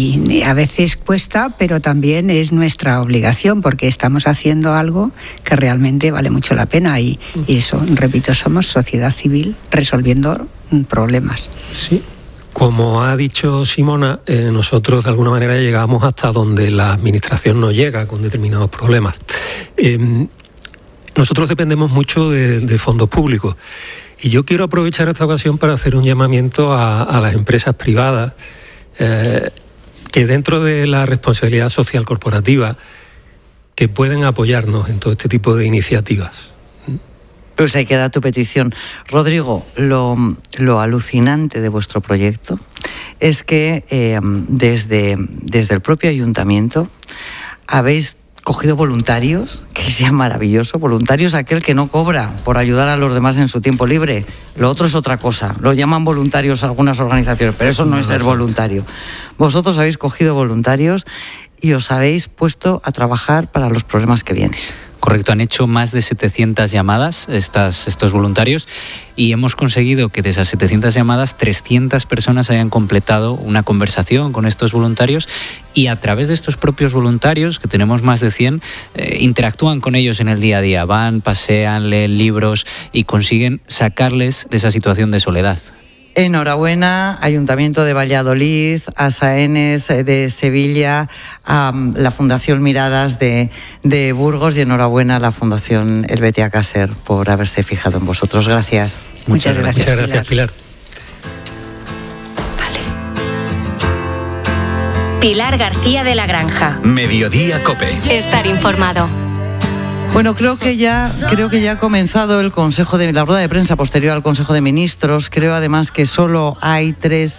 y a veces cuesta, pero también es nuestra obligación porque estamos haciendo algo que realmente vale mucho la pena y, y eso, repito, somos sociedad civil resolviendo problemas. Sí. Como ha dicho Simona, eh, nosotros de alguna manera llegamos hasta donde la administración no llega con determinados problemas. Eh, nosotros dependemos mucho de, de fondos públicos y yo quiero aprovechar esta ocasión para hacer un llamamiento a, a las empresas privadas eh, que dentro de la responsabilidad social corporativa que pueden apoyarnos en todo este tipo de iniciativas. Pues hay que dar tu petición. Rodrigo, lo, lo alucinante de vuestro proyecto es que eh, desde, desde el propio ayuntamiento habéis cogido voluntarios, que sea maravilloso, voluntarios aquel que no cobra por ayudar a los demás en su tiempo libre. Lo otro es otra cosa, lo llaman voluntarios algunas organizaciones, pero eso no es ser voluntario. Vosotros habéis cogido voluntarios y os habéis puesto a trabajar para los problemas que vienen. Correcto, han hecho más de setecientas llamadas estas, estos voluntarios y hemos conseguido que de esas setecientas llamadas trescientas personas hayan completado una conversación con estos voluntarios y a través de estos propios voluntarios, que tenemos más de cien, eh, interactúan con ellos en el día a día, van, pasean, leen libros y consiguen sacarles de esa situación de soledad. Enhorabuena, Ayuntamiento de Valladolid, a Saenes de Sevilla, a la Fundación Miradas de, de Burgos y enhorabuena a la Fundación El Betea Caser por haberse fijado en vosotros. Gracias. Muchas, Muchas gracias. Muchas gracias, Pilar. Vale. Pilar García de la Granja. Mediodía COPE. Estar informado. Bueno, creo que ya creo que ya ha comenzado el Consejo de la rueda de prensa posterior al Consejo de Ministros. Creo además que solo hay tres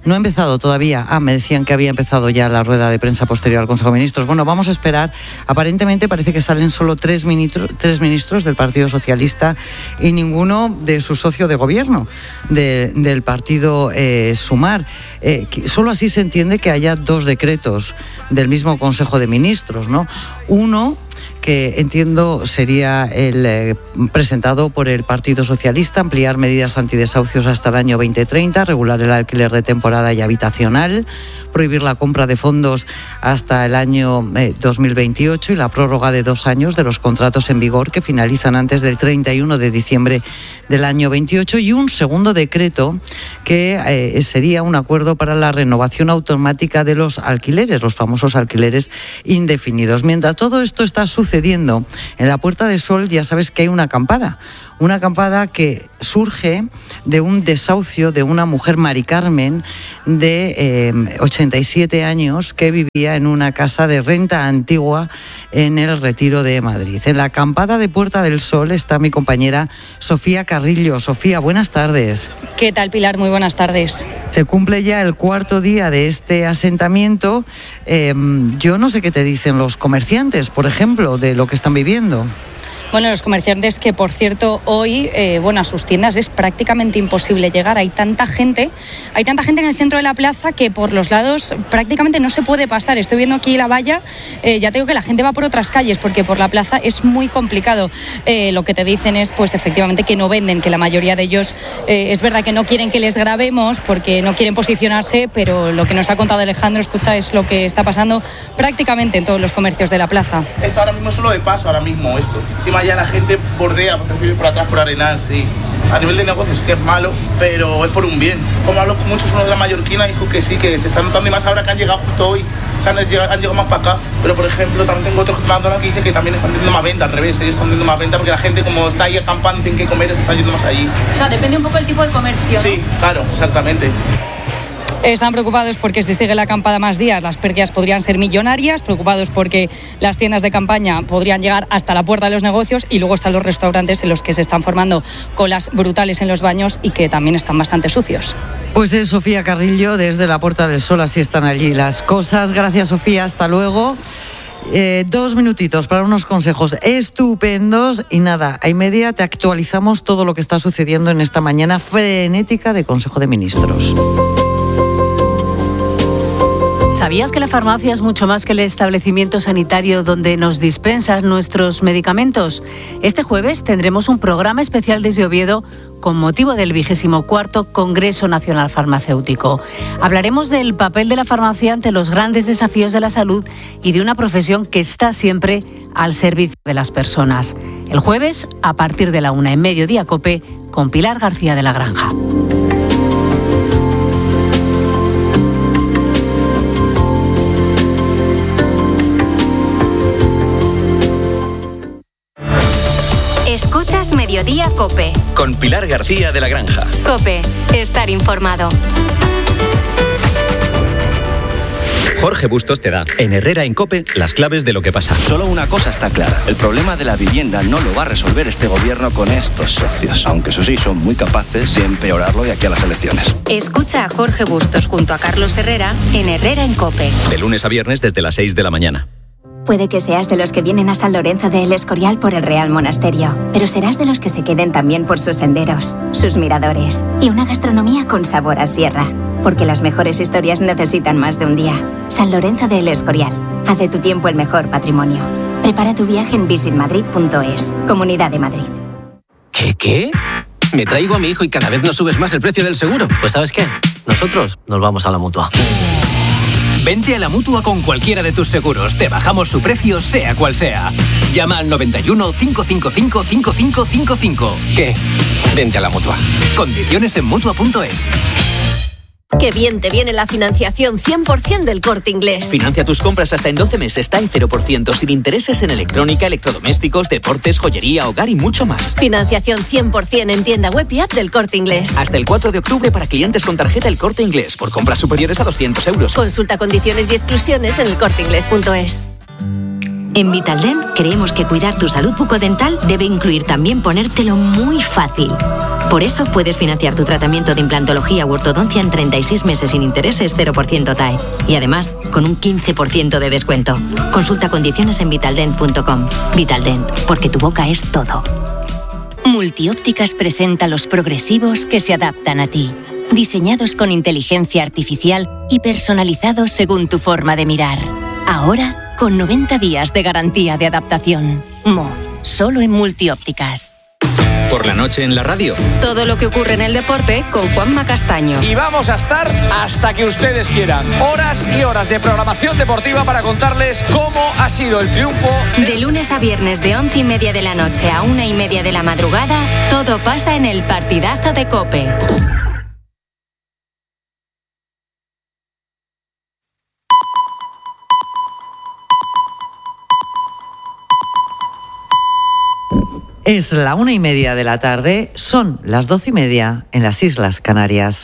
No ha empezado todavía. Ah, me decían que había empezado ya la rueda de prensa posterior al Consejo de Ministros. Bueno, vamos a esperar. Aparentemente parece que salen solo tres ministros, tres ministros del Partido Socialista y ninguno de su socio de gobierno, de, del Partido eh, Sumar. Eh, solo así se entiende que haya dos decretos del mismo Consejo de Ministros, ¿no? Uno que entiendo sería el eh, presentado por el Partido Socialista, ampliar medidas antidesahucios hasta el año veinte treinta, regular el alquiler de temporada y habitacional, prohibir la compra de fondos hasta el año eh, dos mil veintiocho y la prórroga de dos años de los contratos en vigor que finalizan antes del treinta y uno de diciembre del año veintiocho, y un segundo decreto que eh, sería un acuerdo para la renovación automática de los alquileres, los famosos alquileres indefinidos. Mientras todo esto está sucediendo, en la Puerta del Sol ya sabes que hay una acampada, una acampada que surge de un desahucio de una mujer, Mari Carmen, de eh, ochenta y siete años, que vivía en una casa de renta antigua en el Retiro de Madrid. En la acampada de Puerta del Sol está mi compañera Sofía Carrillo. Sofía, buenas tardes. ¿Qué tal, Pilar? Muy buenas tardes. Se cumple ya el cuarto día de este asentamiento. Eh, yo no sé qué te dicen los comerciantes, por ejemplo, de lo que están viviendo. Bueno, los comerciantes que, por cierto, hoy, eh, bueno, a sus tiendas es prácticamente imposible llegar. Hay tanta gente, hay tanta gente en el centro de la plaza que por los lados prácticamente no se puede pasar. Estoy viendo aquí la valla, eh, ya te digo que la gente va por otras calles porque por la plaza es muy complicado. Eh, lo que te dicen es, pues, efectivamente, que no venden, que la mayoría de ellos, eh, es verdad que no quieren que les grabemos porque no quieren posicionarse, pero lo que nos ha contado Alejandro, escucha, es lo que está pasando prácticamente en todos los comercios de la plaza. Esto ahora mismo es solo de paso, ahora mismo esto. Encima ya la gente bordea, prefiere ir por atrás, por Arenal, sí. A nivel de negocios es que es malo, pero es por un bien. Como hablo con muchos, uno de la mallorquina dijo que sí, que se están notando, y más ahora que han llegado justo hoy, se han llegado, han llegado más para acá. Pero, por ejemplo, también tengo otro McDonald's que dice que también están teniendo más venta, al revés, ellos están teniendo más venta porque la gente, como está ahí acampando, tiene que comer, se está yendo más allí. O sea, depende un poco del tipo de comercio, ¿no? Sí, claro, exactamente. Están preocupados porque si sigue la acampada más días, las pérdidas podrían ser millonarias, preocupados porque las tiendas de campaña podrían llegar hasta la puerta de los negocios, y luego están los restaurantes en los que se están formando colas brutales en los baños y que también están bastante sucios. Pues es Sofía Carrillo desde la Puerta del Sol, así están allí las cosas. Gracias, Sofía, hasta luego. Eh, dos minutitos para unos consejos estupendos y nada, a y media te actualizamos todo lo que está sucediendo en esta mañana frenética de Consejo de Ministros. ¿Sabías que la farmacia es mucho más que el establecimiento sanitario donde nos dispensan nuestros medicamentos? Este jueves tendremos un programa especial desde Oviedo con motivo del vigésimo cuarto Congreso Nacional Farmacéutico. Hablaremos del papel de la farmacia ante los grandes desafíos de la salud y de una profesión que está siempre al servicio de las personas. El jueves, a partir de la una en Mediodía COPE, con Pilar García de la Granja. Escuchas Mediodía COPE. Con Pilar García de la Granja. COPE, estar informado. Jorge Bustos te da, en Herrera en COPE, las claves de lo que pasa. Solo una cosa está clara. El problema de la vivienda no lo va a resolver este gobierno con estos socios. Aunque eso sí, son muy capaces de empeorarlo de aquí a las elecciones. Escucha a Jorge Bustos junto a Carlos Herrera en Herrera en COPE. De lunes a viernes desde las seis de la mañana. Puede que seas de los que vienen a San Lorenzo de El Escorial por el Real Monasterio, pero serás de los que se queden también por sus senderos, sus miradores y una gastronomía con sabor a sierra. Porque las mejores historias necesitan más de un día. San Lorenzo de El Escorial. Haz de tu tiempo el mejor patrimonio. Prepara tu viaje en visit madrid punto es. Comunidad de Madrid. ¿Qué qué? Me traigo a mi hijo y cada vez nos subes más el precio del seguro. Pues ¿sabes qué? Nosotros nos vamos a la Mutua. Vente a la Mutua con cualquiera de tus seguros. Te bajamos su precio, sea cual sea. Llama al noventa y uno, cinco cinco cinco, cinco cinco cinco cinco. ¿Qué? Vente a la Mutua. Condiciones en Mutua punto es. Qué bien te viene la financiación cien por ciento del Corte Inglés. Financia tus compras hasta en doce meses, está en cero por ciento, sin intereses en electrónica, electrodomésticos, deportes, joyería, hogar y mucho más. Financiación cien por ciento en tienda web y app del Corte Inglés. Hasta el cuatro de octubre para clientes con tarjeta El Corte Inglés, por compras superiores a doscientos euros. Consulta condiciones y exclusiones en el corte inglés punto es. En Vitaldent creemos que cuidar tu salud bucodental debe incluir también ponértelo muy fácil. Por eso puedes financiar tu tratamiento de implantología u ortodoncia en treinta y seis meses sin intereses, cero por ciento T A E. Y además, con un quince por ciento de descuento. Consulta condiciones en vitaldent punto com. Vitaldent, porque tu boca es todo. Multiópticas presenta los progresivos que se adaptan a ti. Diseñados con inteligencia artificial y personalizados según tu forma de mirar. Ahora, con noventa días de garantía de adaptación. Mo, solo en Multiópticas. Por la noche en la radio. Todo lo que ocurre en el deporte con Juanma Castaño. Y vamos a estar hasta que ustedes quieran. Horas y horas de programación deportiva para contarles cómo ha sido el triunfo. De lunes a viernes de once y media de la noche a una y media de la madrugada, todo pasa en el partidazo de COPE. Es la una y media de la tarde, son las doce y media en las Islas Canarias.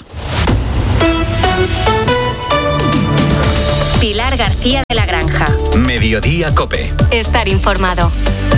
Pilar García de la Granja. Mediodía COPE. Estar informado.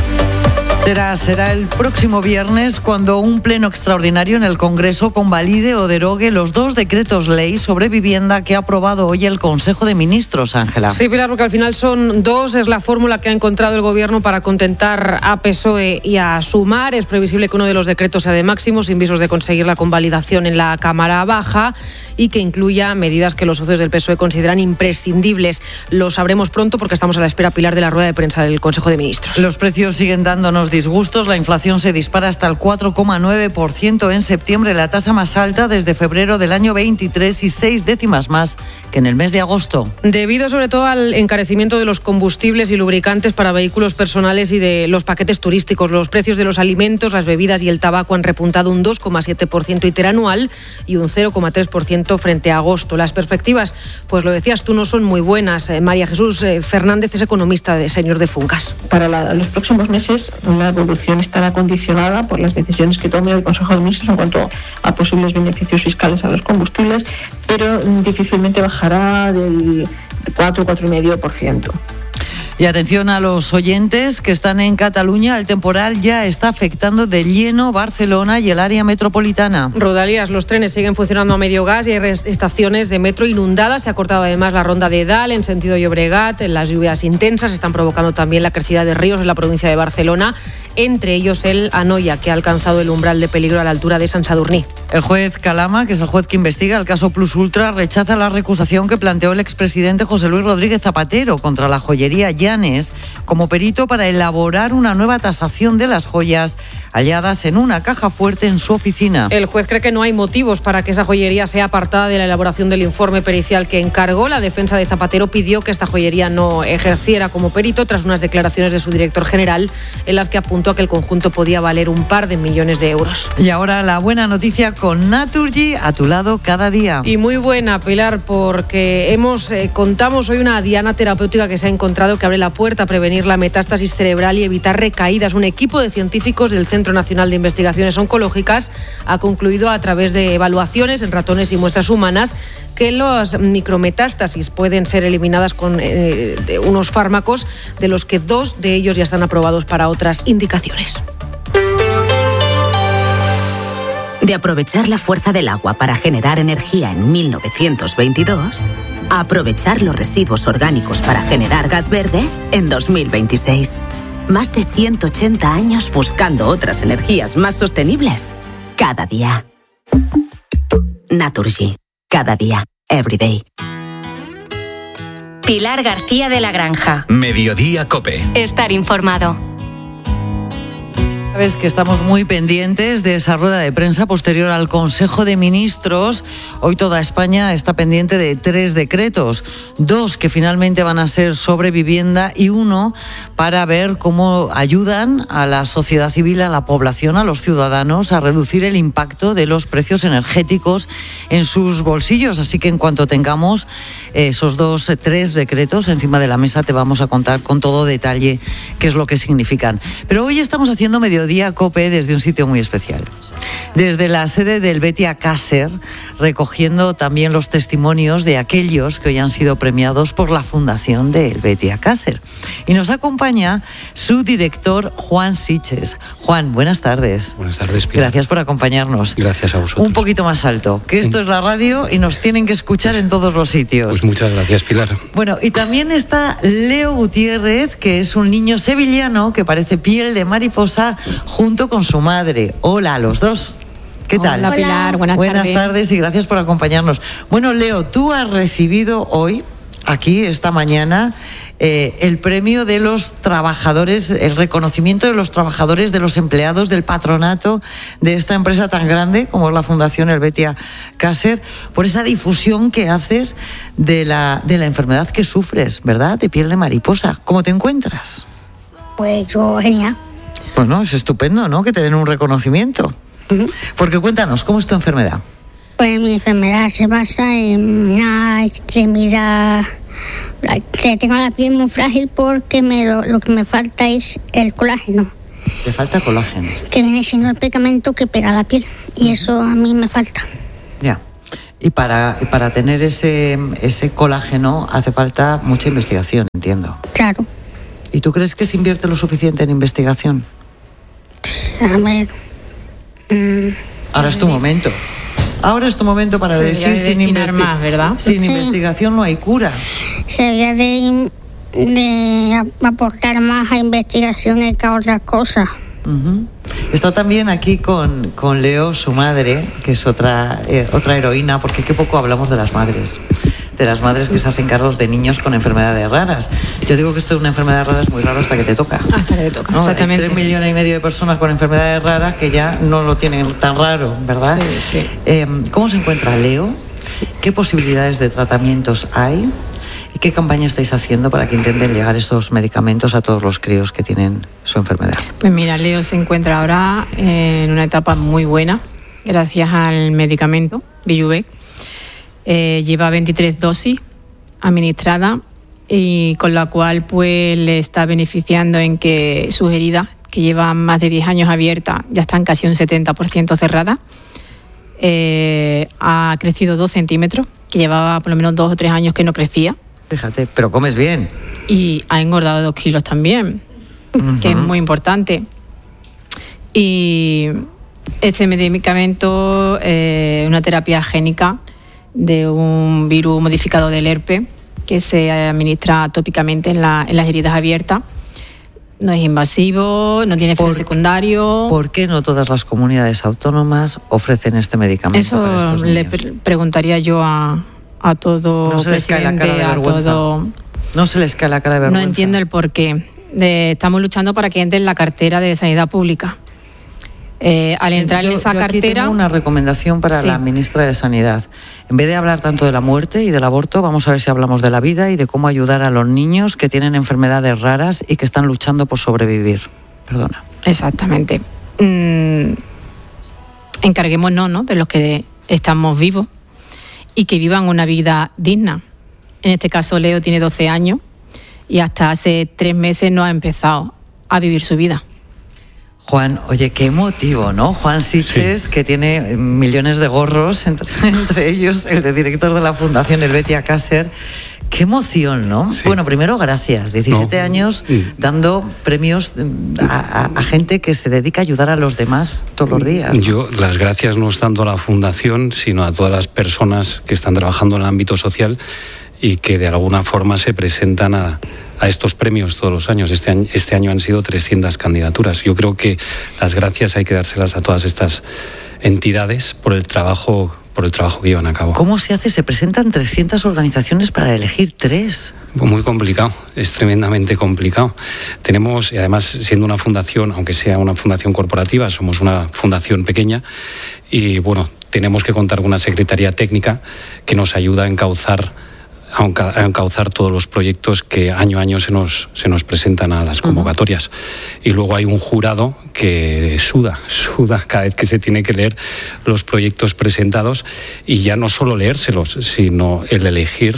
Será, será el próximo viernes cuando un pleno extraordinario en el Congreso convalide o derogue los dos decretos ley sobre vivienda que ha aprobado hoy el Consejo de Ministros, Ángela. Sí, Pilar, porque al final son dos, es la fórmula que ha encontrado el Gobierno para contentar a P S O E y a Sumar. Es previsible que uno de los decretos sea de máximo, sin visos de conseguir la convalidación en la Cámara Baja, y que incluya medidas que los socios del P S O E consideran imprescindibles. Lo sabremos pronto porque estamos a la espera, Pilar, de la rueda de prensa del Consejo de Ministros. Los precios siguen dándonos disgustos. La inflación se dispara hasta el cuatro coma nueve por ciento en septiembre, la tasa más alta desde febrero del año veintitrés y seis décimas más que en el mes de agosto. Debido sobre todo al encarecimiento de los combustibles y lubricantes para vehículos personales y de los paquetes turísticos. Los precios de los alimentos, las bebidas y el tabaco han repuntado un dos coma siete por ciento interanual y un cero coma tres por ciento frente a agosto. Las perspectivas, pues lo decías tú, no son muy buenas. María Jesús Fernández es economista de Señor de Funcas. Para la, los próximos meses, la evolución estará condicionada por las decisiones que tome el Consejo de Ministros en cuanto a posibles beneficios fiscales a los combustibles, pero difícilmente bajará del cuatro, cuatro coma cinco por ciento. Y atención a los oyentes que están en Cataluña, el temporal ya está afectando de lleno Barcelona y el área metropolitana. Rodalías, los trenes siguen funcionando a medio gas y hay estaciones de metro inundadas. Se ha cortado además la ronda de Dal en sentido Llobregat. Las lluvias intensas están provocando también la crecida de ríos en la provincia de Barcelona, entre ellos el Anoia, que ha alcanzado el umbral de peligro a la altura de Sant Sadurní. El juez Calama, que es el juez que investiga el caso Plus Ultra, rechaza la recusación que planteó el expresidente José Luis Rodríguez Zapatero contra la joyería Llanes como perito para elaborar una nueva tasación de las joyas halladas en una caja fuerte en su oficina. El juez cree que no hay motivos para que esa joyería sea apartada de la elaboración del informe pericial que encargó. La defensa de Zapatero pidió que esta joyería no ejerciera como perito tras unas declaraciones de su director general en las que apuntó a que el conjunto podía valer un par de millones de euros. Y ahora la buena noticia con Naturgy, a tu lado cada día. Y muy buena, Pilar, porque hemos eh, contamos hoy una diana terapéutica que se ha encontrado que abre la puerta a prevenir la metástasis cerebral y evitar recaídas. Un equipo de científicos del Centro Nacional de Investigaciones Oncológicas ha concluido a través de evaluaciones en ratones y muestras humanas que las micrometástasis pueden ser eliminadas con eh, de unos fármacos, de los que dos de ellos ya están aprobados para otras indicaciones. De aprovechar la fuerza del agua para generar energía en mil novecientos veintidós, a aprovechar los residuos orgánicos para generar gas verde en dos mil veintiséis. Más de ciento ochenta años buscando otras energías más sostenibles. Cada día. Naturgy. Cada día. Every day. Pilar García de la Granja. Mediodía COPE. Estar informado. Sabes que estamos muy pendientes de esa rueda de prensa posterior al Consejo de Ministros. Hoy toda España está pendiente de tres decretos, dos que finalmente van a ser sobre vivienda y uno para ver cómo ayudan a la sociedad civil, a la población, a los ciudadanos a reducir el impacto de los precios energéticos en sus bolsillos. Así que en cuanto tengamos esos dos, tres decretos encima de la mesa, te vamos a contar con todo detalle qué es lo que significan. Pero hoy estamos haciendo Mediodía Mediodía COPE desde un sitio muy especial. Desde la sede del Betia Caser, recogiendo también los testimonios de aquellos que hoy han sido premiados por la Fundación del Betia Caser. Y nos acompaña su director, Juan Sitges. Juan, buenas tardes. Buenas tardes, Pilar. Gracias por acompañarnos. Gracias a vosotros. Un poquito más alto, que esto es la radio y nos tienen que escuchar en todos los sitios. Pues muchas gracias, Pilar. Bueno, y también está Leo Gutiérrez, que es un niño sevillano que parece piel de mariposa junto con su madre. Hola a los dos. ¿Qué tal? Hola, Pilar. Buenas, Buenas tardes. tardes y gracias por acompañarnos. Bueno, Leo, tú has recibido hoy, aquí, esta mañana, eh, el premio de los trabajadores, el reconocimiento de los trabajadores, de los empleados del patronato de esta empresa tan grande como es la Fundación El Betia Caser, por esa difusión que haces de la, de la enfermedad que sufres, ¿verdad? De piel de mariposa. ¿Cómo te encuentras? Pues yo, genial. Bueno, es estupendo, ¿no? Que te den un reconocimiento. Porque cuéntanos, ¿cómo es tu enfermedad? Pues mi enfermedad se basa en una extremidad. Que tengo la piel muy frágil porque me, lo, lo que me falta es el colágeno. Te falta colágeno. Que viene siendo el pegamento que pega la piel. Y eso a mí me falta. Ya. Y para, y para tener ese, ese colágeno hace falta mucha investigación, entiendo. Claro. ¿Y tú crees que se invierte lo suficiente en investigación? A ver. Mm. Ahora es tu momento. Ahora es tu momento para Se decir de sin, investi- más, ¿verdad? sin Sí. investigación no hay cura. Se debería de, de aportar más a investigaciones que a otras cosas. Uh-huh. Está también aquí con, con Leo, su madre, que es otra, eh, otra heroína, porque qué poco hablamos de las madres. De las madres que se hacen cargos de niños con enfermedades raras. Yo digo que esto de una enfermedad rara es muy raro hasta que te toca. Hasta que te toca, ¿No? exactamente. Hay tres millones y medio de personas con enfermedades raras que ya no lo tienen tan raro, ¿verdad? Sí, sí. Eh, ¿Cómo se encuentra Leo? ¿Qué posibilidades de tratamientos hay? ¿Y qué campaña estáis haciendo para que intenten llegar esos medicamentos a todos los críos que tienen su enfermedad? Pues mira, Leo se encuentra ahora en una etapa muy buena, gracias al medicamento Bijubec. Eh, lleva veintitrés dosis administradas y con la cual pues le está beneficiando en que sus heridas, que llevan más de diez años abiertas, ya están casi un setenta por ciento cerradas. Eh, ha crecido dos centímetros, que llevaba por lo menos dos o tres años que no crecía. Fíjate, pero comes bien. Y ha engordado dos kilos también, uh-huh. que es muy importante. Y este medicamento es eh, una terapia génica de un virus modificado del herpes que se administra tópicamente en, la, en las heridas abiertas. No es invasivo, no tiene efecto secundario. ¿Por qué no todas las comunidades autónomas ofrecen este medicamento Eso para estos le niños? pre- preguntaría yo a, a todo No se les cae la presidente, cara de a vergüenza. todo... No se les cae la cara de vergüenza. No entiendo el porqué. De, estamos luchando para que entre en la cartera de sanidad pública. Eh, al entrar yo, en esa yo aquí cartera... tengo una recomendación para Sí. la ministra de Sanidad. En vez de hablar tanto de la muerte y del aborto, vamos a ver si hablamos de la vida y de cómo ayudar a los niños que tienen enfermedades raras y que están luchando por sobrevivir. Perdona. Exactamente. Mm, encarguémonos, ¿no?, de los que estamos vivos y que vivan una vida digna. En este caso, Leo tiene doce años y hasta hace tres meses no ha empezado a vivir su vida. Juan, oye, qué emotivo, ¿no? Juan Sitges, sí. que tiene millones de gorros, entre, entre ellos el de director de la Fundación El Betia Caser. Qué emoción, ¿no? Sí. Bueno, primero, gracias. diecisiete no. años dando premios a, a, a gente que se dedica a ayudar a los demás todos los días, ¿no? Yo, las gracias no es tanto a la Fundación, sino a todas las personas que están trabajando en el ámbito social y que de alguna forma se presentan a... a estos premios todos los años. Este año, este año han sido trescientas candidaturas. Yo creo que las gracias hay que dárselas a todas estas entidades por el trabajo, por el trabajo que llevan a cabo. ¿Cómo se hace? Se presentan trescientas organizaciones para elegir tres. Muy complicado, es tremendamente complicado. Tenemos, y además siendo una fundación, aunque sea una fundación corporativa, somos una fundación pequeña y bueno, tenemos que contar con una secretaría técnica que nos ayuda a encauzar a encauzar todos los proyectos que año a año se nos, se nos presentan a las convocatorias. Uh-huh. Y luego hay un jurado que suda, suda cada vez que se tiene que leer los proyectos presentados y ya no solo leérselos, sino el elegir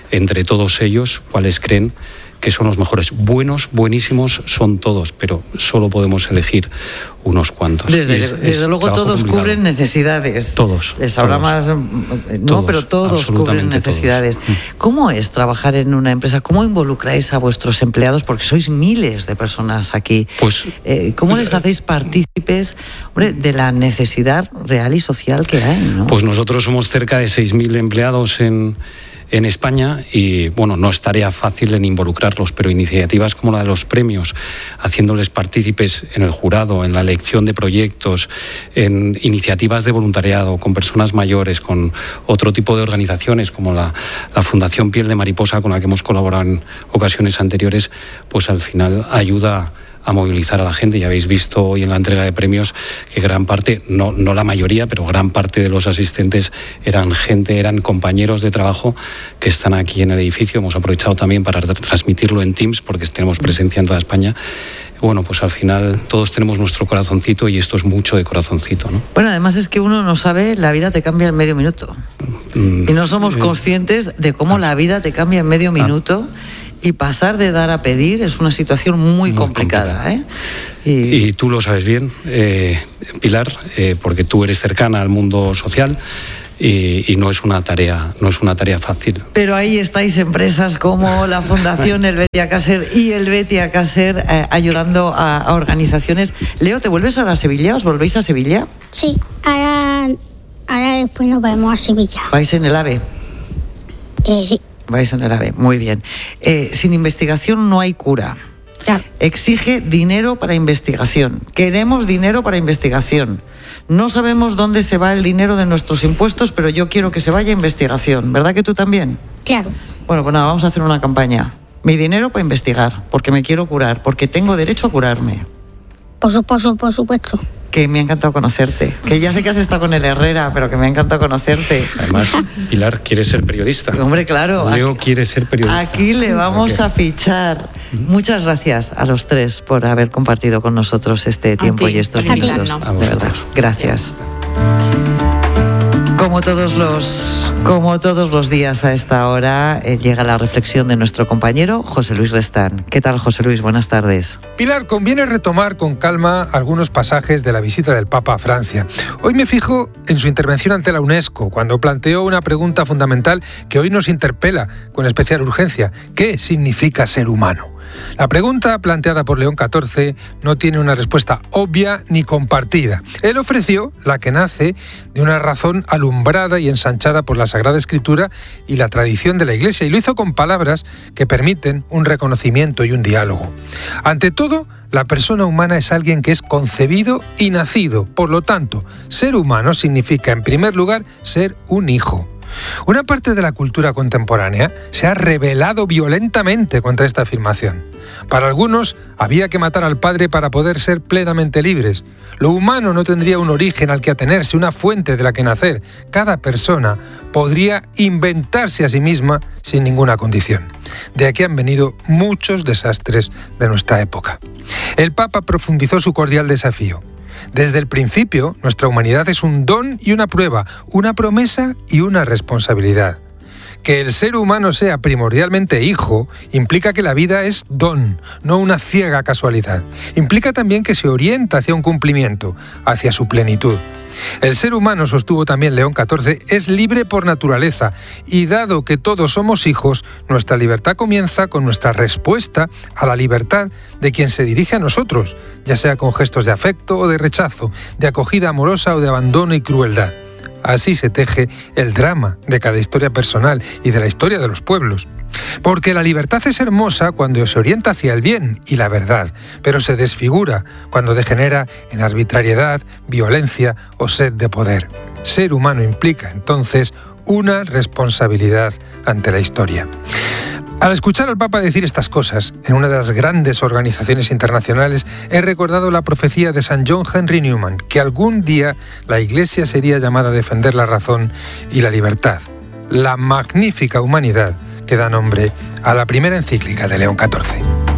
entre todos ellos cuáles creen que son los mejores. Buenos, buenísimos son todos, pero solo podemos elegir unos cuantos. Desde, es, desde es luego todos complicado. Cubren necesidades. Todos. Les habrá todos, más... No, todos, pero todos cubren necesidades. Todos. ¿Cómo es trabajar en una empresa? ¿Cómo involucráis a vuestros empleados? Porque sois miles de personas aquí. Pues, eh, ¿Cómo les hacéis partícipes, hombre, de la necesidad real y social que hay, ¿no? Pues nosotros somos cerca de seis mil empleados en... en España y, bueno, no es tarea fácil en involucrarlos, pero iniciativas como la de los premios, haciéndoles partícipes en el jurado, en la elección de proyectos, en iniciativas de voluntariado con personas mayores, con otro tipo de organizaciones como la, la Fundación Piel de Mariposa, con la que hemos colaborado en ocasiones anteriores, pues al final ayuda a movilizar a la gente. Ya habéis visto hoy en la entrega de premios que gran parte, no, no la mayoría, pero gran parte de los asistentes eran gente, eran compañeros de trabajo que están aquí en el edificio. Hemos aprovechado también para transmitirlo en Teams porque tenemos presencia en toda España. Bueno, pues al final todos tenemos nuestro corazoncito y esto es mucho de corazoncito, ¿no? Bueno, además es que uno no sabe, la vida te cambia en medio minuto. Mm, y no somos eh, conscientes de cómo ah, la vida te cambia en medio minuto. Ah, Y pasar de dar a pedir es una situación muy, muy complicada, complicada. ¿eh? Y... y tú lo sabes bien, eh, Pilar, eh, porque tú eres cercana al mundo social y, y no es una tarea, no es una tarea fácil. Pero ahí estáis empresas como la Fundación El Betia Caser y el Betia Caser eh, ayudando a, a organizaciones. Leo, ¿te vuelves ahora a Sevilla? ¿Os volvéis a Sevilla? Sí, ahora, ahora después nos vamos a Sevilla. ¿Vais en el AVE? Eh, sí. Vais en el AVE, muy bien. Eh, sin investigación no hay cura. Claro. Exige dinero para investigación. Queremos dinero para investigación. No sabemos dónde se va el dinero de nuestros impuestos, pero yo quiero que se vaya a investigación. ¿Verdad que tú también? Claro. Bueno, pues nada, vamos a hacer una campaña. Mi dinero para investigar, porque me quiero curar, porque tengo derecho a curarme. Por supuesto, por supuesto. Que me ha encantado conocerte. Que ya sé que has estado con el Herrera, pero que me ha encantado conocerte. Además, Pilar quiere ser periodista. Hombre, claro. Leo aquí, quiere ser periodista. Aquí le vamos okay. a fichar. Muchas gracias a los tres por haber compartido con nosotros este tiempo y estos minutos. A de verdad. Gracias. Como todos los, como todos los días a esta hora, eh, llega la reflexión de nuestro compañero José Luis Restán. ¿Qué tal, José Luis? Buenas tardes. Pilar, conviene retomar con calma algunos pasajes de la visita del Papa a Francia. Hoy me fijo en su intervención ante la UNESCO, cuando planteó una pregunta fundamental que hoy nos interpela con especial urgencia. ¿Qué significa ser humano? La pregunta planteada por León catorce no tiene una respuesta obvia ni compartida. Él ofreció la que nace de una razón alumbrada y ensanchada por la Sagrada Escritura y la tradición de la Iglesia, y lo hizo con palabras que permiten un reconocimiento y un diálogo. Ante todo, la persona humana es alguien que es concebido y nacido. Por lo tanto, ser humano significa, en primer lugar, ser un hijo. Una parte de la cultura contemporánea se ha rebelado violentamente contra esta afirmación. Para algunos, había que matar al padre para poder ser plenamente libres. Lo humano no tendría un origen al que atenerse, una fuente de la que nacer. Cada persona podría inventarse a sí misma sin ninguna condición. De aquí han venido muchos desastres de nuestra época. El Papa profundizó su cordial desafío. Desde el principio, nuestra humanidad es un don y una prueba, una promesa y una responsabilidad. Que el ser humano sea primordialmente hijo implica que la vida es don, no una ciega casualidad. Implica también que se orienta hacia un cumplimiento, hacia su plenitud. El ser humano, sostuvo también León catorce, es libre por naturaleza y dado que todos somos hijos, nuestra libertad comienza con nuestra respuesta a la libertad de quien se dirige a nosotros, ya sea con gestos de afecto o de rechazo, de acogida amorosa o de abandono y crueldad. Así se teje el drama de cada historia personal y de la historia de los pueblos. Porque la libertad es hermosa cuando se orienta hacia el bien y la verdad, pero se desfigura cuando degenera en arbitrariedad, violencia o sed de poder. Ser humano implica, entonces, una responsabilidad ante la historia. Al escuchar al Papa decir estas cosas, en una de las grandes organizaciones internacionales, he recordado la profecía de San John Henry Newman, que algún día la Iglesia sería llamada a defender la razón y la libertad, la magnífica humanidad que da nombre a la primera encíclica de León catorce.